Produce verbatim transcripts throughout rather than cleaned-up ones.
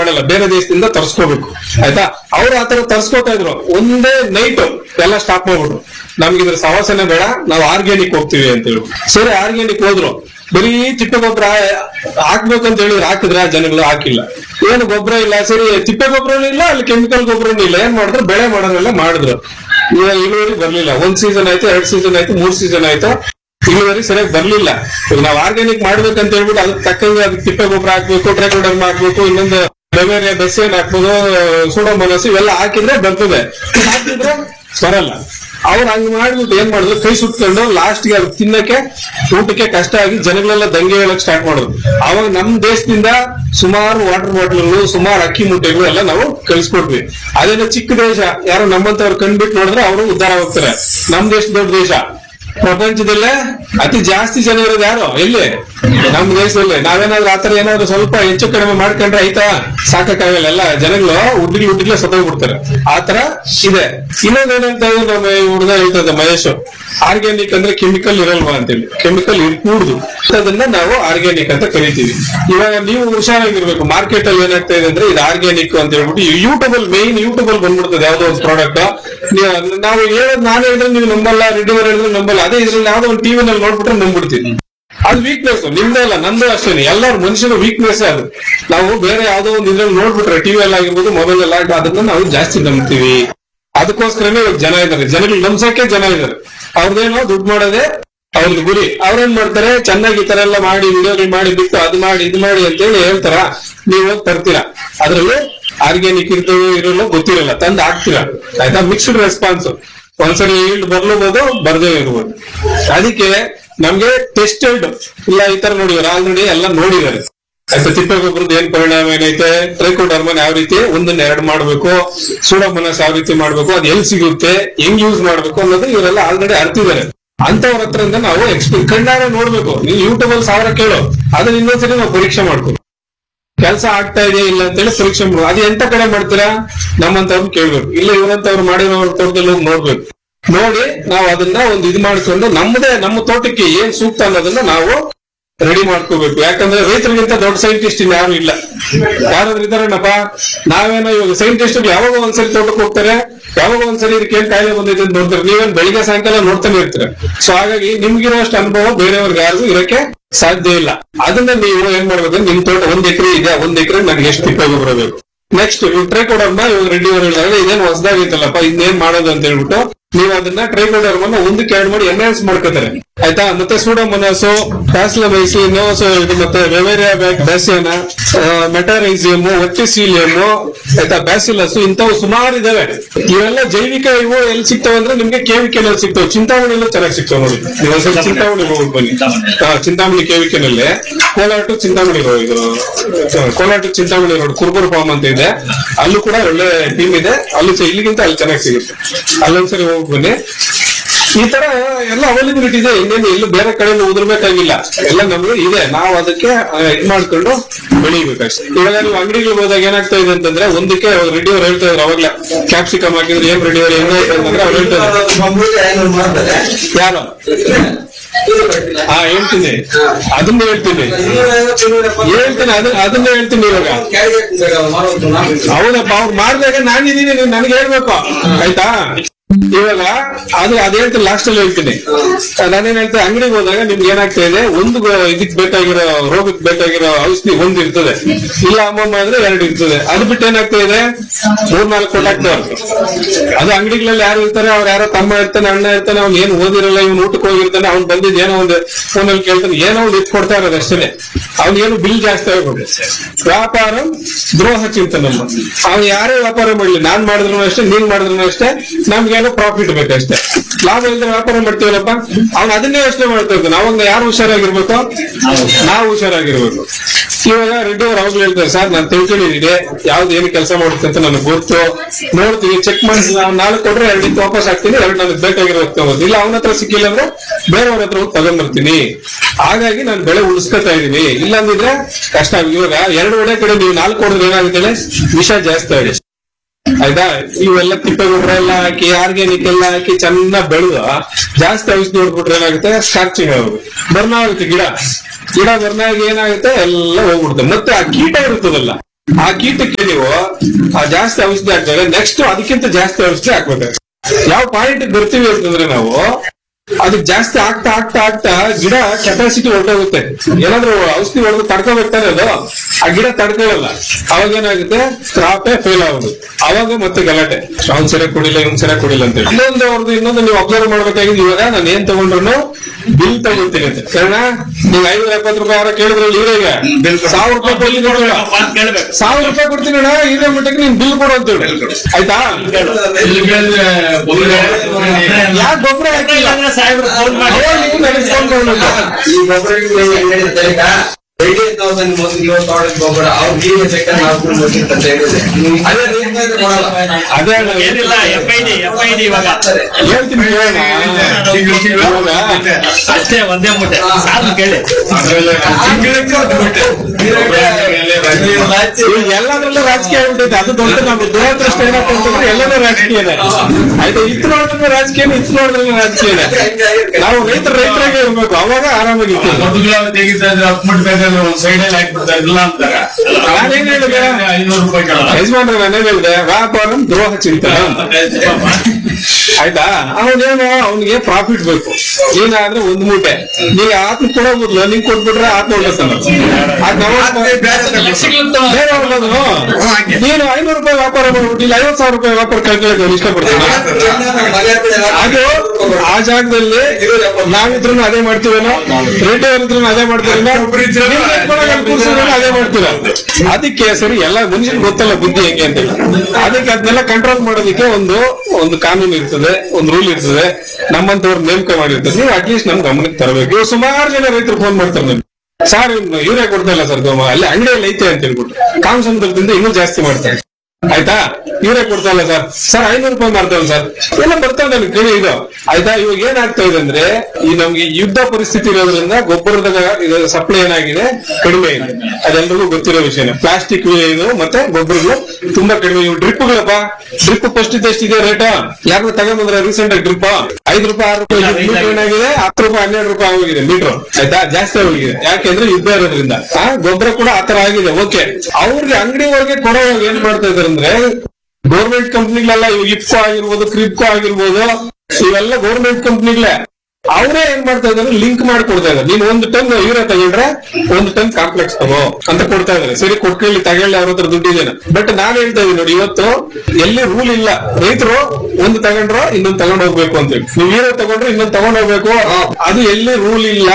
ಮಾಡಲ್ಲ, ಬೇರೆ ದೇಶದಿಂದ ತರ್ಸ್ಕೋಬೇಕು ಆಯ್ತಾ. ಅವ್ರು ಆತರ ತರ್ಸ್ಕೋತಾ ಇದ್ರು, ಒಂದೇ ನೈಟ್ ಎಲ್ಲ ಸ್ಟಾಪ್ ಮಾಡ್ಬಿಟ್ರು. ನಮ್ಗೆ ಇದ್ರ ಸವಾಸನೆ ಬೇಡ, ನಾವು ಆರ್ಗ್ಯಾನಿಕ್ ಹೋಗ್ತೀವಿ ಅಂತ ಹೇಳಿ. ಸರಿ ಆರ್ಗ್ಯಾನಿಕ್ ಹೋದ್ರು, ಬರೀ ತಿಪ್ಪೆ ಗೊಬ್ಬರ ಹಾಕ್ಬೇಕಂತ ಹೇಳಿದ್ರೆ ಹಾಕಿದ್ರ ಜನಗಳು ಹಾಕಿಲ್ಲ. ಏನು ಗೊಬ್ಬರ ಇಲ್ಲ, ಸರಿ ತಿಪ್ಪೆ ಗೊಬ್ಬರನೂ ಇಲ್ಲ, ಅಲ್ಲಿ ಕೆಮಿಕಲ್ ಗೊಬ್ಬರನೂ ಇಲ್ಲ. ಏನ್ ಮಾಡಿದ್ರು, ಬೆಳೆ ಮಾಡೋರೆಲ್ಲ ಮಾಡಿದ್ರು, ಇವಾಗ ಇಳುವರಿ ಬರ್ಲಿಲ್ಲ. ಒಂದ್ ಸೀಸನ್ ಆಯ್ತು, ಎರಡ್ ಸೀಸನ್ ಆಯ್ತು, ಮೂರ್ ಸೀಸನ್ ಆಯ್ತು, ಇಳುವರಿ ಸರಿಯಾಗಿ ಬರ್ಲಿಲ್ಲ. ಈಗ ನಾವ್ ಆರ್ಗ್ಯಾನಿಕ್ ಮಾಡ್ಬೇಕಂತ ಹೇಳ್ಬಿಟ್ಟು ಅದಕ್ಕೆ ತಕ್ಕಂಗೆ ಅದಕ್ಕೆ ತಿಪ್ಪೆ ಗೊಬ್ಬರ ಹಾಕ್ಬೇಕು, ಟ್ರೈಕೋಡರ್ಮ ಹಾಕ್ಬೇಕು, ಇನ್ನೊಂದು ಬೆವೇರಿಯಾ ಬೆಸ್ಸೇನ್ ಹಾಕ್ಬೋದು, ಸೂಡೋಮೋನಾಸ್ ಇವೆಲ್ಲ ಹಾಕಿದ್ರೆ ಬರ್ತದೆ, ಹಾಕಿದ್ರೆ ಬರಲ್ಲ. ಅವ್ರು ಹಂಗ್ ಮಾಡ್ಬಿಟ್ಟು ಏನ್ ಮಾಡಿದ್ರು, ಕೈ ಸುಟ್ಕೊಂಡು ಲಾಸ್ಟ್ ಗೆ ಅದು ತಿನ್ನಕ್ಕೆ ಊಟಕ್ಕೆ ಕಷ್ಟ ಆಗಿ ಜನಗಳೆಲ್ಲ ದಂಗೆ ಹೇಳಕ್ ಸ್ಟಾರ್ಟ್ ಮಾಡಿದ್ರು. ಅವಾಗ ನಮ್ ದೇಶದಿಂದ ಸುಮಾರು ವಾಟರ್ ಬಾಟ್ಲ್ಗಳು, ಸುಮಾರು ಅಕ್ಕಿ ಮೂಟೆಗಳು ಎಲ್ಲ ನಾವು ಕಳಿಸ್ಕೊಡ್ವಿ. ಅದೇನೋ ಚಿಕ್ಕ ದೇಶ, ಯಾರೋ ನಮ್ಮಂತವ್ರು ಕಂಡ್ಬಿಟ್ಟು ನೋಡಿದ್ರೆ ಅವರು ಉದ್ಧಾರ ಹೋಗ್ತಾರೆ. ನಮ್ ದೇಶ ದೊಡ್ಡ ದೇಶ, ಪ್ರಪಂಚದಲ್ಲೇ ಅತಿ ಜಾಸ್ತಿ ಜನ ಇರೋದು ಯಾರು, ಎಲ್ಲಿ? ನಮ್ ದೇಶದಲ್ಲಿ. ನಾವೇನಾದ್ರೂ ಆತರ ಏನಾದ್ರು ಸ್ವಲ್ಪ ಹೆಚ್ಚು ಕಡಿಮೆ ಮಾಡ್ಕೊಂಡ್ರೆ ಆಯ್ತಾ, ಸಾಕಾಗಲ್ಲ. ಎಲ್ಲ ಜನಗಳು ಹುಡ್ಡಿಗೆ ಹುಡ್ಡಿಗ್ಲೇ ಸತ್ತೋಗ್ಬಿಡ್ತಾರೆ. ಆತರ ಇದೆ. ಇನ್ನೊಂದ್ ಏನಂತ ನಮ್ಮ ಹುಡುಗ ಹೇಳ್ತದೆ ಮಹೇಶ್, ಆರ್ಗ್ಯಾನಿಕ್ ಅಂದ್ರೆ ಕೆಮಿಕಲ್ ಇರಲ್ವಾ ಅಂತೇಳಿ. ಕೆಮಿಕಲ್ ಇರ್ಕೂಡ್ದು, ಅದನ್ನ ನಾವು ಆರ್ಗ್ಯಾನಿಕ್ ಅಂತ ಕರಿತೀವಿ. ಇವಾಗ ನೀವು ಹುಷಾರಾಗಿರ್ಬೇಕು, ಮಾರ್ಕೆಟ್ ಅಲ್ಲಿ ಏನಾಗ್ತಾ ಇದೆ ಅಂದ್ರೆ ಇದು ಆರ್ಗ್ಯಾನಿಕ್ ಅಂತ ಹೇಳ್ಬಿಟ್ಟು ಯೂಟ್ಯೂಬಲ್ ಮೇನ್ ಯೂಟ್ಯೂಬಲ್ ಬಂದ್ಬಿಡ್ತದೆ ಯಾವ್ದೋ ಒಂದು ಪ್ರಾಡಕ್ಟ್. ನಾವು ಹೇಳೋದು ನಾನು ಹೇಳಿದ್ರೆ ನೀವು ನಂಬಲ್ಲ, ರೆಡ್ಡಿವರ್ ಹೇಳಿದ್ರೆ ನಂಬಲ್ಲ. ಅದೇ ಇದ್ರಲ್ಲಿ ಯಾವ್ದೋ ಒಂದು ಟಿವಿ ನಲ್ಲಿ ನೋಡ್ಬಿಟ್ರೆ ನಂಬ್ಬಿಡ್ತೀವಿ. ಅದು ವೀಕ್ನೆಸ್, ನಿಮ್ದೇ ಅಲ್ಲ ನಂದು ಅಷ್ಟೇನೆ, ಎಲ್ಲರೂ ಮನುಷ್ಯನ ವೀಕ್ನೆಸ್ ಅದು. ನಾವು ಬೇರೆ ಯಾವ್ದೋ ಒಂದು ಇದ್ರಲ್ಲಿ ನೋಡ್ಬಿಟ್ರೆ, ಟಿವಿ ಎಲ್ಲ ಆಗಿರ್ಬೋದು, ಮೊಬೈಲ್ ಎಲ್ಲ ಅದನ್ನ ನಾವು ಜಾಸ್ತಿ ನಂಬ್ತೀವಿ. ಅದಕ್ಕೋಸ್ಕರನೇ ಜನ ಇದ್ದಾರೆ, ಜನಗಳು ನಂಬ್ಸಕ್ಕೆ ಜನ ಇದ್ದಾರೆ. ಅವ್ರದ್ದೇನೋ ದುಡ್ಡು ಮಾಡೋದೇ ಅವ್ರದ್ದು ಗುರಿ. ಅವ್ರೇನ್ ಮಾಡ್ತಾರೆ, ಚೆನ್ನಾಗಿ ಈ ತರ ಎಲ್ಲ ಮಾಡಿ ವಿಡಿಯೋಗಳು ಮಾಡಿ ಬಿಟ್ಟು ಅದು ಮಾಡಿ ಇದು ಮಾಡಿ ಅಂತೇಳಿ ಹೇಳ್ತಾರ. ನೀವ್ ಹೋಗಿ ತರ್ತೀರಾ, ಅದ್ರಲ್ಲಿ ಆರ್ಗ್ಯಾನಿಕ್ ಇರ್ತವೋ ಇರೋಲ್ಲ ಗೊತ್ತಿರಲ್ಲ, ತಂದು ಹಾಕ್ತೀರಾ ಆಯ್ತಾ. ಮಿಕ್ಸ್ಡ್ ರೆಸ್ಪಾನ್ಸ್, ಒಂದ್ಸರಿ ಈಲ್ಡ್ ಬರ್ಲಬಹುದು, ಬರ್ದೇ ಇರ್ಬೋದು. ಅದಕ್ಕೆ ನಮ್ಗೆ ಟೆಸ್ಟೆಡ್ ಇಲ್ಲ ಈ ತರ ನೋಡಿದಾರೆ, ಆಲ್ರೆಡಿ ಎಲ್ಲ ನೋಡಿದ್ದಾರೆ ಆಯ್ತಾ. ತಿಪ್ಪೆ ಗೊಬ್ಬರದ ಏನ್ ಪರಿಣಾಮ ಏನೈತೆ, ಟ್ರೈಕೋಡರ್ಮನ್ ಯಾವ ರೀತಿ ಒಂದನ್ನ ಎರಡು ಮಾಡ್ಬೇಕು, ಸೂಡೋಮೋನಾಸ್ ಯಾವ ರೀತಿ ಮಾಡ್ಬೇಕು, ಅದು ಎಲ್ಲಿ ಸಿಗುತ್ತೆ, ಹೆಂಗ್ ಯೂಸ್ ಮಾಡ್ಬೇಕು ಅನ್ನೋದು ಇವರೆಲ್ಲ ಆಲ್ರೆಡಿ ಅರ್ತಿದ್ದಾರೆ. ಅಂತವ್ರ ಹತ್ರದಿಂದ ನಾವು ಎಕ್ಸ್ಪೀರಿಯನ್ಸ್ ಕಣ್ಣಾರೆ ನೋಡ್ಬೇಕು. ನೀವು ಯೂಟ್ಯೂಬ್ ಅಲ್ಲಿ ಸಾವಿರ ಕೇಳೋ, ಅದನ್ನ ಇನ್ನೊಂದ್ಸರಿ ನಾವು ಪರೀಕ್ಷೆ ಮಾಡ್ತೀವಿ, ಕೆಲಸ ಆಗ್ತಾ ಇದೆಯಾ ಇಲ್ಲ ಅಂತೇಳಿ ಪರೀಕ್ಷೆ ಮಾಡ್ಬೋದು. ಅದು ಎಂತ ಕಡೆ ಮಾಡ್ತೀರಾ, ನಮ್ಮಂತವ್ರು ಕೇಳ್ಬೇಕು, ಇಲ್ಲ ಇವರಂತವ್ರು ಮಾಡಿರೋ ತೋಟದಲ್ಲಿ ಹೋಗಿ ನೋಡ್ಬೇಕು. ನೋಡಿ ನಾವು ಅದನ್ನ ಒಂದು ಇದು ಮಾಡ್ಕೊಂಡು ನಮ್ಮದೇ ನಮ್ಮ ತೋಟಕ್ಕೆ ಏನ್ ಸೂಕ್ತ ಅನ್ನೋದನ್ನ ನಾವು ರೆಡಿ ಮಾಡ್ಕೋಬೇಕು. ಯಾಕಂದ್ರೆ ರೈತರಿಗಿಂತ ದೊಡ್ಡ ಸೈಂಟಿಸ್ಟ್ ಇನ್ ಯಾರು ಇಲ್ಲ. ಯಾರಾದ್ರೂ ಇದಾರಣ್ಣಪ್ಪ, ನಾವೇನೋ ಇವಾಗ ಸೈಂಟಿಸ್ಟ್ ಯಾವಾಗ ಒಂದ್ಸರಿ ತೋಟಕ್ಕೆ ಹೋಗ್ತಾರೆ, ಯಾವಾಗ ಒಂದ್ಸರಿ ಇದಕ್ಕೆ ಏನ್ ಕಾಯಿಲೆ ಬಂದಿದೆ ಅಂತ ನೋಡ್ತಾರೆ. ನೀವೇನ್ ಬೆಳಿಗ್ಗೆ ಸಾಯಂಕಾಲ ನೋಡ್ತಾನೆ ಇರ್ತೀರ. ಸೊ ಹಾಗಾಗಿ ನಿಮ್ಗಿರೋಷ್ಟು ಅನುಭವ ಬೇರೆಯವ್ರಿಗೆ ಯಾರಿಗೂ ಇರಕ್ಕೆ ಸಾಧ್ಯ ಇಲ್ಲ. ಅದನ್ನ ನೀವು ಏನ್ ಮಾಡ್ಬೇಕು, ನಿಮ್ ತೋಟ ಒಂದ್ ಎಕರೆ ಇದೆ, ಒಂದ್ ಎಕರೆ ನನಗೆ ಎಷ್ಟು ತಿಪ್ಪೆ ಗೊಬ್ಬರ ಬೇಕು. ನೆಕ್ಸ್ಟ್ ಇವ್ ಟ್ರೈಕೋಡರ್ಮ ಇವಾಗ ರೆಡ್ಡಿ ಅವರು ಹೇಳಿದಾಗ ಇದೇನ್ ಹೊಸದಾಗಿತ್ತಲ್ಲಪ್ಪ, ಇನ್ನೇನ್ ಮಾಡೋದು ಅಂತ ಹೇಳ್ಬಿಟ್ಟು ನೀವು ಅದನ್ನ ಟ್ರೈಕೋಡರ್ಮನ್ನ ಒಂದಕ್ಕೆ ಎರಡು ಮಾಡಿ ಎನ್ಹಾನ್ಸ್ ಮಾಡ್ಕೋತಾರೆ ಆಯ್ತಾ. ಮತ್ತೆ ಸೂಡೋಮೋನಾಸು, ಪ್ಯಾಸ್ಲಮೈಸಿನ್, ಇದು ಮತ್ತೆ ವೆವೇರಿಯಾ ಬ್ಯಾಸಿಯಾನ, ಮೆಟಾರೈಸಿಯಮ್, ಒಟ್ಟಿಸೀಲಿಯಮ್ ಆಯ್ತಾ, ಬ್ಯಾಸಿಲಸ್, ಇಂಥವು ಸುಮಾರು ಇದಾವೆ. ಇವೆಲ್ಲ ಜೈವಿಕ ಇವು ಎಲ್ಲಿ ಸಿಗ್ತಾವ ಅಂದ್ರೆ ನಿಮ್ಗೆ ಕೆವಿಕೆನಲ್ಲಿ ಸಿಗ್ತಾವೆ. ಚಿಂತಾಮಣಿಯಲ್ಲೂ ಚೆನ್ನಾಗಿ ಸಿಗ್ತಾವ ನೋಡಿ. ನೀವು ಒಂದ್ಸಲ ಚಿಂತಾಮಣಿ ಹೋಗಿ ಬನ್ನಿ. ಚಿಂತಾಮಣಿ ಕೆವಿಕೆನಲ್ಲಿ ಕೋಲಾಟ ಚಿಂತಾಮಣಿ ಇದು ಕೋಲಾಟ ಚಿಂತಾಮಣಿ ರೋಡ್ ಕುರ್ಬುರ್ ಫಾರ್ಮ್ ಅಂತ ಇದೆ, ಅಲ್ಲೂ ಕೂಡ ಒಳ್ಳೆ ಟೀಮ್ ಇದೆ. ಅಲ್ಲೂ ಇಲ್ಲಿಗಿಂತ ಅಲ್ಲಿ ಚೆನ್ನಾಗಿ ಸಿಗುತ್ತೆ, ಅಲ್ಲೊಂದ್ಸರಿ ಹೋಗಿ ಬನ್ನಿ. ಈ ತರ ಎಲ್ಲ ಅವೈಲಬಿಲಿಟಿ ಇದೆ, ಇನ್ನೇನು ಎಲ್ಲೂ ಬೇರೆ ಕಡೆಯಿಂದ ಉದುರ್ಬೇಕಾಗಿಲ್ಲ, ಎಲ್ಲ ನಮ್ಗೆ ಇದೆ. ನಾವು ಅದಕ್ಕೆ ಇದ್ ಮಾಡ್ಕೊಂಡು ಬೆಳಿಬೇಕಷ್ಟೇ. ಇವಾಗ ನೀವು ಅಂಗಡಿಗಳಿಗೆ ಹೋದಾಗ ಏನಾಗ್ತಾ ಇದೆ ಅಂತಂದ್ರೆ, ಒಂದಕ್ಕೆ ರೆಡಿ ಅವ್ರು ಹೇಳ್ತಾ ಇದ್ರು ಅವಾಗ್ಲೇ, ಕ್ಯಾಪ್ಸಿಕಮ್ ಹಾಕಿದ್ರೆ ಏನ್ ರೆಡಿ ಅವ್ರು ಹೆಂಗಾಯ್ತು ಅಂತಂದ್ರೆ ಅವ್ರು ಹೇಳ್ತಾರೆ ಯಾರು ಹಾ ಹೇಳ್ತೀನಿ, ಅದನ್ನ ಹೇಳ್ತೀನಿ ಹೇಳ್ತೀನಿ ಅದನ್ನ ಅದನ್ನ ಹೇಳ್ತೀನಿ. ಇವಾಗ ಹೌದಪ್ಪ, ಅವ್ರು ಮಾಡ್ದಾಗ ನಾನಿದ್ದೀನಿ, ನೀವು ನನ್ಗೆ ಹೇಳ್ಬೇಕು ಆಯ್ತಾ. ಇವಾಗ ಅದು ಅದ್ ಹೇಳ್ತೀನಿ, ಲಾಸ್ಟ್ ಅಲ್ಲಿ ಹೇಳ್ತೀನಿ. ನಾನೇನ್ ಹೇಳ್ತೀನಿ, ಅಂಗಡಿಗೆ ಹೋದಾಗ ನಿಮ್ಗೆ ಏನಾಗ್ತಾ ಇದೆ, ಒಂದು ಇದಕ್ ಬೇಕಾಗಿರೋ ರೋಗಕ್ಕೆ ಬೇಕಾಗಿರೋ ಔಷಧಿ ಒಂದ್ ಇರ್ತದೆ, ಇಲ್ಲ ಅಮ್ಮಮ್ಮ ಅಂದ್ರೆ ಎರಡು ಇರ್ತದೆ. ಅದು ಬಿಟ್ಟು ಏನಾಗ್ತಾ ಇದೆ, ಮೂರ್ ನಾಲ್ಕು ಕೊಟ್ಟಾಗ್ತವ್ರು. ಅದು ಅಂಗಡಿಗಳಲ್ಲಿ ಯಾರು ಇರ್ತಾರೆ, ಅವ್ರು ಯಾರೋ ತಮ್ಮ ಇರ್ತಾನೆ, ಅಣ್ಣ ಇರ್ತಾನೆ, ಅವ್ನು ಏನು ಓದಿರಲ್ಲ, ಇವ್ನು ಊಟಕ್ಕೆ ಹೋಗಿರ್ತಾನೆ, ಅವ್ನು ಬಂದಿದ್ದು ಏನೋ ಒಂದು ಫೋನಲ್ಲಿ ಕೇಳ್ತಾನೆ, ಏನೋ ಒಂದು ಇದ್ ಕೊಡ್ತಾ ಇರೋದು ಅಷ್ಟೇ. ಅವ್ನು ಏನು ಬಿಲ್ ಜಾಸ್ತಿ ಆಗ್ಬೋದು. ವ್ಯಾಪಾರ ದ್ರೋಹ ಚಿಂತನಮ್ಮ. ಅವ್ನು ಯಾರೇ ವ್ಯಾಪಾರ ಮಾಡ್ಲಿ, ನಾನ್ ಮಾಡಿದ್ರು ಅಷ್ಟೇ, ನೀನ್ ಮಾಡಿದ್ರು ಅಷ್ಟೇ, ನಮ್ಗೇನೋ ಪ್ರಾಫಿಟ್ ಬೇಕಷ್ಟೇ. ಲಾಭ ಇಲ್ಲದೆ ವ್ಯಾಪಾರ ಮಾಡ್ತೀವಲ್ಲಪ್ಪ, ಅವ್ನು ಅದನ್ನೇ ಯೋಚನೆ ಮಾಡ್ತಾ ಇರ್ತಾನೆ. ಅವಾಗ ಯಾರು ಹುಷಾರಾಗಿರ್ಬೇಕು, ನಾವು ಹುಷಾರಾಗಿರ್ಬೇಕು. ಇವಾಗ ರೆಡ್ಡಿ ಅವ್ರು ಅವಾಗ್ಲೂ ಹೇಳ್ತಾರೆ, ಸರ್ ನಾನು ತಿಳ್ಕೊಂಡಿದ್ದೀನಿ ಯಾವ್ದು ಏನು ಕೆಲಸ ಮಾಡುತ್ತೆ ಅಂತ ನನಗೆ ಗೊತ್ತು, ನೋಡ್ತೀನಿ, ಚೆಕ್ ಮಾಡಿ ನಾಲ್ಕು ಕೊಟ್ರೆ ಎರಡು ಇತ್ತು ವಾಪಸ್ ಹಾಕ್ತೀನಿ, ಎರಡು ನನಗೆ ಬೇಕಾಗಿರೋ ತಗೋದು, ಇಲ್ಲ ಅವನ ಹತ್ರ ಸಿಕ್ಕಿಲ್ಲ ಅಂದ್ರೆ ಬೇರೆಯವ್ರ ಹತ್ರ ಹೋಗಿ ತಗೊಂಡ್ಬರ್ತೀನಿ. ಹಾಗಾಗಿ ನಾನು ಬೆಳೆ ಉಳಿಸ್ಕೊತಾ ಇದೀನಿ, ಇಲ್ಲಾಂದಿದ್ರೆ ಕಷ್ಟ. ಇವಾಗ ಎರಡು ಒಡೆ ಕಡೆ ನೀವು ನಾಲ್ಕು ಕೊಡಿದ್ರೆ ಏನಾಗುತ್ತೆ, ವಿಷ ಜಾಸ್ತಿ ಆಗಿದೆ ಆಯ್ತಾ. ಇವೆಲ್ಲ ತಿಪ್ಪೆ ಗೊಬ್ಬರ ಎಲ್ಲ ಹಾಕಿ ಆರ್ಗ್ಯಾನಿಕ್ ಎಲ್ಲ ಹಾಕಿ ಚೆನ್ನಾಗಿ ಬೆಳೆದು ಜಾಸ್ತಿ ಔಷಧಿ ನೋಡ್ಬಿಟ್ರೆ ಏನಾಗುತ್ತೆ, ಸ್ಟಾರ್ಚಿಂಗ್ ಆಗುತ್ತೆ, ಬರ್ನ ಆಗುತ್ತೆ ಗಿಡ ಗಿಡ ಬರ್ನಾಗಿ ಏನಾಗುತ್ತೆ, ಎಲ್ಲ ಹೋಗ್ಬಿಡುತ್ತೆ. ಮತ್ತೆ ಆ ಕೀಟ ಇರ್ತದಲ್ಲ, ಆ ಕೀಟಕ್ಕೆ ನೀವು ಆ ಜಾಸ್ತಿ ಔಷಧಿ ಹಾಕ್ತಾರೆ, ನೆಕ್ಸ್ಟ್ ಅದಕ್ಕಿಂತ ಜಾಸ್ತಿ ಔಷಧಿ ಹಾಕ್ಬೇಕಾಗುತ್ತೆ. ಯಾವ ಪಾಯಿಂಟ್ ಬರ್ತೀವಿ ಅಂತಂದ್ರೆ ನಾವು ಅದಕ್ಕೆ ಜಾಸ್ತಿ ಆಗ್ತಾ ಆಗ್ತಾ ಆಗ್ತಾ ಗಿಡ ಕೆಪಾಸಿಟಿ ಹೊರಟೋಗುತ್ತೆ. ಏನಾದ್ರು ಔಷಧಿ ಹೊಡೆದು ತಡ್ಕೋಬೇಕಾದ್ರೆ ಅದು ಆ ಗಿಡ ತಡ್ಕೊಳ್ಳಲ್ಲ. ಅವಾಗ ಏನಾಗುತ್ತೆ, ಕ್ರಾಪೇ ಫೇಲ್ ಆಗೋದು. ಅವಾಗ ಮತ್ತೆ ಗಲಾಟೆ, ಅವ್ನ್ ಸರಿಯಾಗಿ ಕುಡಿಲ್ಲ ಇವ್ನ್ ಸರಿಯಾಗಿ ಕುಡಿಲ್ಲ ಅಂತ ಹೇಳಿ. ಇನ್ನೊಂದು ಅವ್ರದ್ದು ಇನ್ನೊಂದು ನೀವು ಅಬ್ಸರ್ವ್ ಮಾಡ್ಬೇಕಾಗಿದ್ದು, ಇವಾಗ ನಾನು ಏನ್ ತಗೊಂಡ್ರು ಬಿಲ್ ತಗೊಳ್ತೀನಿ ಅಂತ. ಕಾರಣ ನೀವು ಐನೂರ ಎಪ್ಪತ್ತು ರೂಪಾಯಿ ಯಾರ ಕೇಳಿದ್ರಲ್ಲಿ ಇವ್ರಿಗೆ ಸಾವಿರ ರೂಪಾಯಿ ಕೊಡ್ಲಿ ನೋಡೋಣ, ಸಾವಿರ ರೂಪಾಯಿ ಕೊಡ್ತೀನಿ ಅಣ್ಣ ಇದೇ ಮಟ್ಟಕ್ಕೆ ನೀನ್ ಬಿಲ್ ಕೊಡು ಅಂತ ಹೇಳಿ. ಆಯ್ತಾ? ಯಾಕೆ ಗೊಬ್ಬರ ಹಾಕಿಲ್ಲ ಈ ಗೊಬ್ಬರ ಐಡಿಯಾ ತೌಸಂಡ್ ಗೊಬ್ಬರ ಅವ್ರಿಗೆ ಅದೇ ಏನಿಲ್ಲ F I D F I D ಇವಾಗ ಹೇಳ್ತೀನಿ ಅಷ್ಟೇ ಒಂದೇ ಮೂಟೆ ಸಾಕು ಕೇಳಿ. ಎಲ್ಲದ್ರಲ್ಲೂ ರಾಜಕೀಯ ಆಗ್ಬಿಟ್ಟೈತೆ. ಅದು ದೊಡ್ಡ ನಮ್ಗೆ ದುರದೃಷ್ಟ ಏನಪ್ಪ ಅಂತಂದ್ರೆ ಎಲ್ಲರೂ ರಾಜಕೀಯನೇ. ಆಯ್ತಾ? ಇತ್ತು ನೋಡಿದ್ರೆ ರಾಜಕೀಯ, ಇತ್ತು ನೋಡಿದ್ರೆ ರಾಜಕೀಯನೇ. ನಾವು ರೈತರ ರೈತರಾಗೆ ಇರ್ಬೇಕು, ಅವಾಗ ಆರಾಮಾಗಿ ಸೈಡಲ್ಲಿ ಹಾಕ್ಬಿಡ್ತಾರೆ ಇಲ್ಲ ಅಂತಾರೆ. ನಾನೇನ್ ಹೇಳಿದೆ ಐನೂರು ರೂಪಾಯಿ ಯಜಮಾನ್ರೆ, ನಾನೇನ್ ಹೇಳಿದೆ ವ್ಯಾಪಾರ ದ್ರೋಹ ಚಿಂತನೆ. ಆಯ್ತಾ? ಅವನೇನು ಅವನಿಗೆ ಪ್ರಾಫಿಟ್ ಬೇಕು. ಏನಾದ್ರೆ ಒಂದ್ ಮೂಟೆ ನೀ ಆತ್ಮ ಕೊಡೋ ಬದಲು ನಿಂಗ್ ಕೊಟ್ಬಿಟ್ರೆ ಆತ್ಮ ಹೊಡ್ತಾನ. ನೀನು ಐನೂರು ರೂಪಾಯಿ ವ್ಯಾಪಾರ ಮಾಡ್ಬಿಟ್ಟು ಇಲ್ಲಿ ಐವತ್ ಸಾವಿರ ರೂಪಾಯಿ ವ್ಯಾಪಾರ ಕಳ್ಕೊಳ್ಳೋಕೆ ಇಷ್ಟಪಡ್ತೀನಿ. ಅದು ಆ ಜಾಗದಲ್ಲಿ ನಾವಿದ್ರು ಅದೇ ಮಾಡ್ತೀವೇನೋ, ರೇಟೇವರ್ ಇದ್ರು ಅದೇ ಮಾಡ್ತೀವೇನೋ, ಅದೇ ಮಾಡ್ತೀರ. ಅದಕ್ಕೆ ಸರಿ ಎಲ್ಲ ಮನುಷ್ಯನ್ ಗೊತ್ತಲ್ಲ ಬುದ್ಧಿ ಹೆಂಗೆ ಅಂತ. ಅದಕ್ಕೆ ಅದನ್ನೆಲ್ಲ ಕಂಟ್ರೋಲ್ ಮಾಡೋದಕ್ಕೆ ಒಂದು ಒಂದು ಕಾನೂನು ಇರ್ತದೆ, ಒಂದು ರೂಲ್ ಇರ್ತದೆ, ನಮ್ಮಂತವ್ರು ನೇಮಕ ಮಾಡಿರ್ತದೆ. ನೀವು ಅಟ್ಲೀಸ್ಟ್ ನಮ್ ಗಮನಕ್ಕೆ ತರಬೇಕು. ಇವಾಗ ಸುಮಾರು ಜನ ರೈತರು ಫೋನ್ ಮಾಡ್ತಾರೆ ನಮ್ಗೆ, ಸರ್ ಯೂರಿಯಾ ಕೊಡ್ತಾ ಇಲ್ಲ ಸರ್, ಅಲ್ಲಿ ಅಂಗಡಿಯಲ್ಲಿ ಐತೆ ಅಂತ ಹೇಳ್ಬಿಟ್ಟು ಕಾಮಸಂದ್ರದಿಂದ ಇನ್ನೂ ಜಾಸ್ತಿ ಮಾಡ್ತಾರೆ. ಆಯ್ತಾ? ಯೂರಿಯಾ ಕೊಡ್ತಾ ಇಲ್ಲ ಸರ್, ಸರ್ ಐನೂರು ರೂಪಾಯಿ ಮಾಡ್ತೇವೆ ಸರ್, ಎಲ್ಲ ಬರ್ತಾವೆ ನನ್ಗೆ ಕೇಳಿ ಇದು. ಆಯ್ತಾ? ಇವಾಗ ಏನಾಗ್ತಾ ಇದೆ ಅಂದ್ರೆ ಈ ನಮ್ಗೆ ಯುದ್ಧ ಪರಿಸ್ಥಿತಿ ಇರೋದ್ರಿಂದ ಗೊಬ್ಬರದ ಸಪ್ಲೈ ಏನಾಗಿದೆ, ಕಡಿಮೆ ಇದೆ. ಅದೆಲ್ಲರಿಗೂ ಗೊತ್ತಿರೋ ವಿಷಯನೇ. ಪ್ಲಾಸ್ಟಿಕ್ ಇದು ಮತ್ತೆ ಗೊಬ್ಬರಗಳು ತುಂಬಾ ಕಡಿಮೆ. ಇವು ಡ್ರಿಪ್ಗಳಪ್ಪ, ಡ್ರಿಪ್ ಫಸ್ಟ್ ಇದೆಷ್ಟಿದೆ ರೇಟ್? ಯಾರು ತಗೊಂಡ್ಬಂದ್ರೆ ರೀಸೆಂಟ್ ಆಗಿ ಡ್ರಿಪ್ ಐದು ರೂಪಾಯಿ ಆರು ರೂಪಾಯಿ ಮೀಟರ್ ಏನಾಗಿದೆ, ಹತ್ತು ರೂಪಾಯಿ ಹನ್ನೆರಡು ರೂಪಾಯಿ ಹೋಗಿದೆ ಮೀಟರ್. ಆಯ್ತಾ? ಜಾಸ್ತಿ ಹೋಗಿದೆ. ಯಾಕೆಂದ್ರೆ ಯುದ್ಧ ಇರೋದ್ರಿಂದ. ಆ ಗೊಬ್ಬರ ಕೂಡ ಆತರ ಆಗಿದೆ. ಓಕೆ, ಅವ್ರಿಗೆ ಅಂಗಡಿವರೆಗೆ ಕೊಡೋವಾಗ ಏನ್ ಮಾಡ್ತಾ ಇದಾರೆ ಅಂದ್ರೆ ಗೌರ್ಮೆಂಟ್ ಕಂಪ್ನಿಗಳೆಲ್ಲ, ಇವಾಗ ಇಫ್ಕೋ ಆಗಿರ್ಬೋದು, ಕ್ರಿಪ್ಕೋ ಆಗಿರ್ಬೋದು, ಇವೆಲ್ಲ ಗೌರ್ಮೆಂಟ್ ಕಂಪ್ನಿಗಳೇ. ಅವರೇ ಏನ್ ಮಾಡ್ತಾ ಇದಾರೆ, ಲಿಂಕ್ ಮಾಡಿ ಕೊಡ್ತಾ ಇದಾರೆ. ನೀನ್ ಒಂದು ಟನ್ ಯೂರಿಯಾ ತಗೊಂಡ್ರೆ ಒಂದು ಟನ್ ಕಾಂಪ್ಲೆಕ್ಸ್ ತಗೋ ಅಂತ ಕೊಡ್ತಾ ಇದಾರೆ. ಸರಿ, ಕೊಟ್ಕೊಳ್ಳಿ, ತಗೊಳ್ಳಿ, ಅವ್ರ ಹತ್ರ ದುಡ್ಡಿದೇನೆ. ಬಟ್ ನಾನ್ ಹೇಳ್ತಾ ಇದೀನಿ ನೋಡಿ, ಇವತ್ತು ಎಲ್ಲಿ ರೂಲ್ ಇಲ್ಲ. ರೈತರು ಒಂದು ತಗೊಂಡ್ರು ಇನ್ನೊಂದು ತಗೊಂಡ್ ಹೋಗ್ಬೇಕು ಅಂತ ಹೇಳಿ, ನೀವು ಯೂರಿಯಾ ತಗೊಂಡ್ರೆ ಇನ್ನೊಂದು ತಗೊಂಡ್ ಹೋಗ್ಬೇಕು, ಅದು ಎಲ್ಲಿ ರೂಲ್ ಇಲ್ಲ.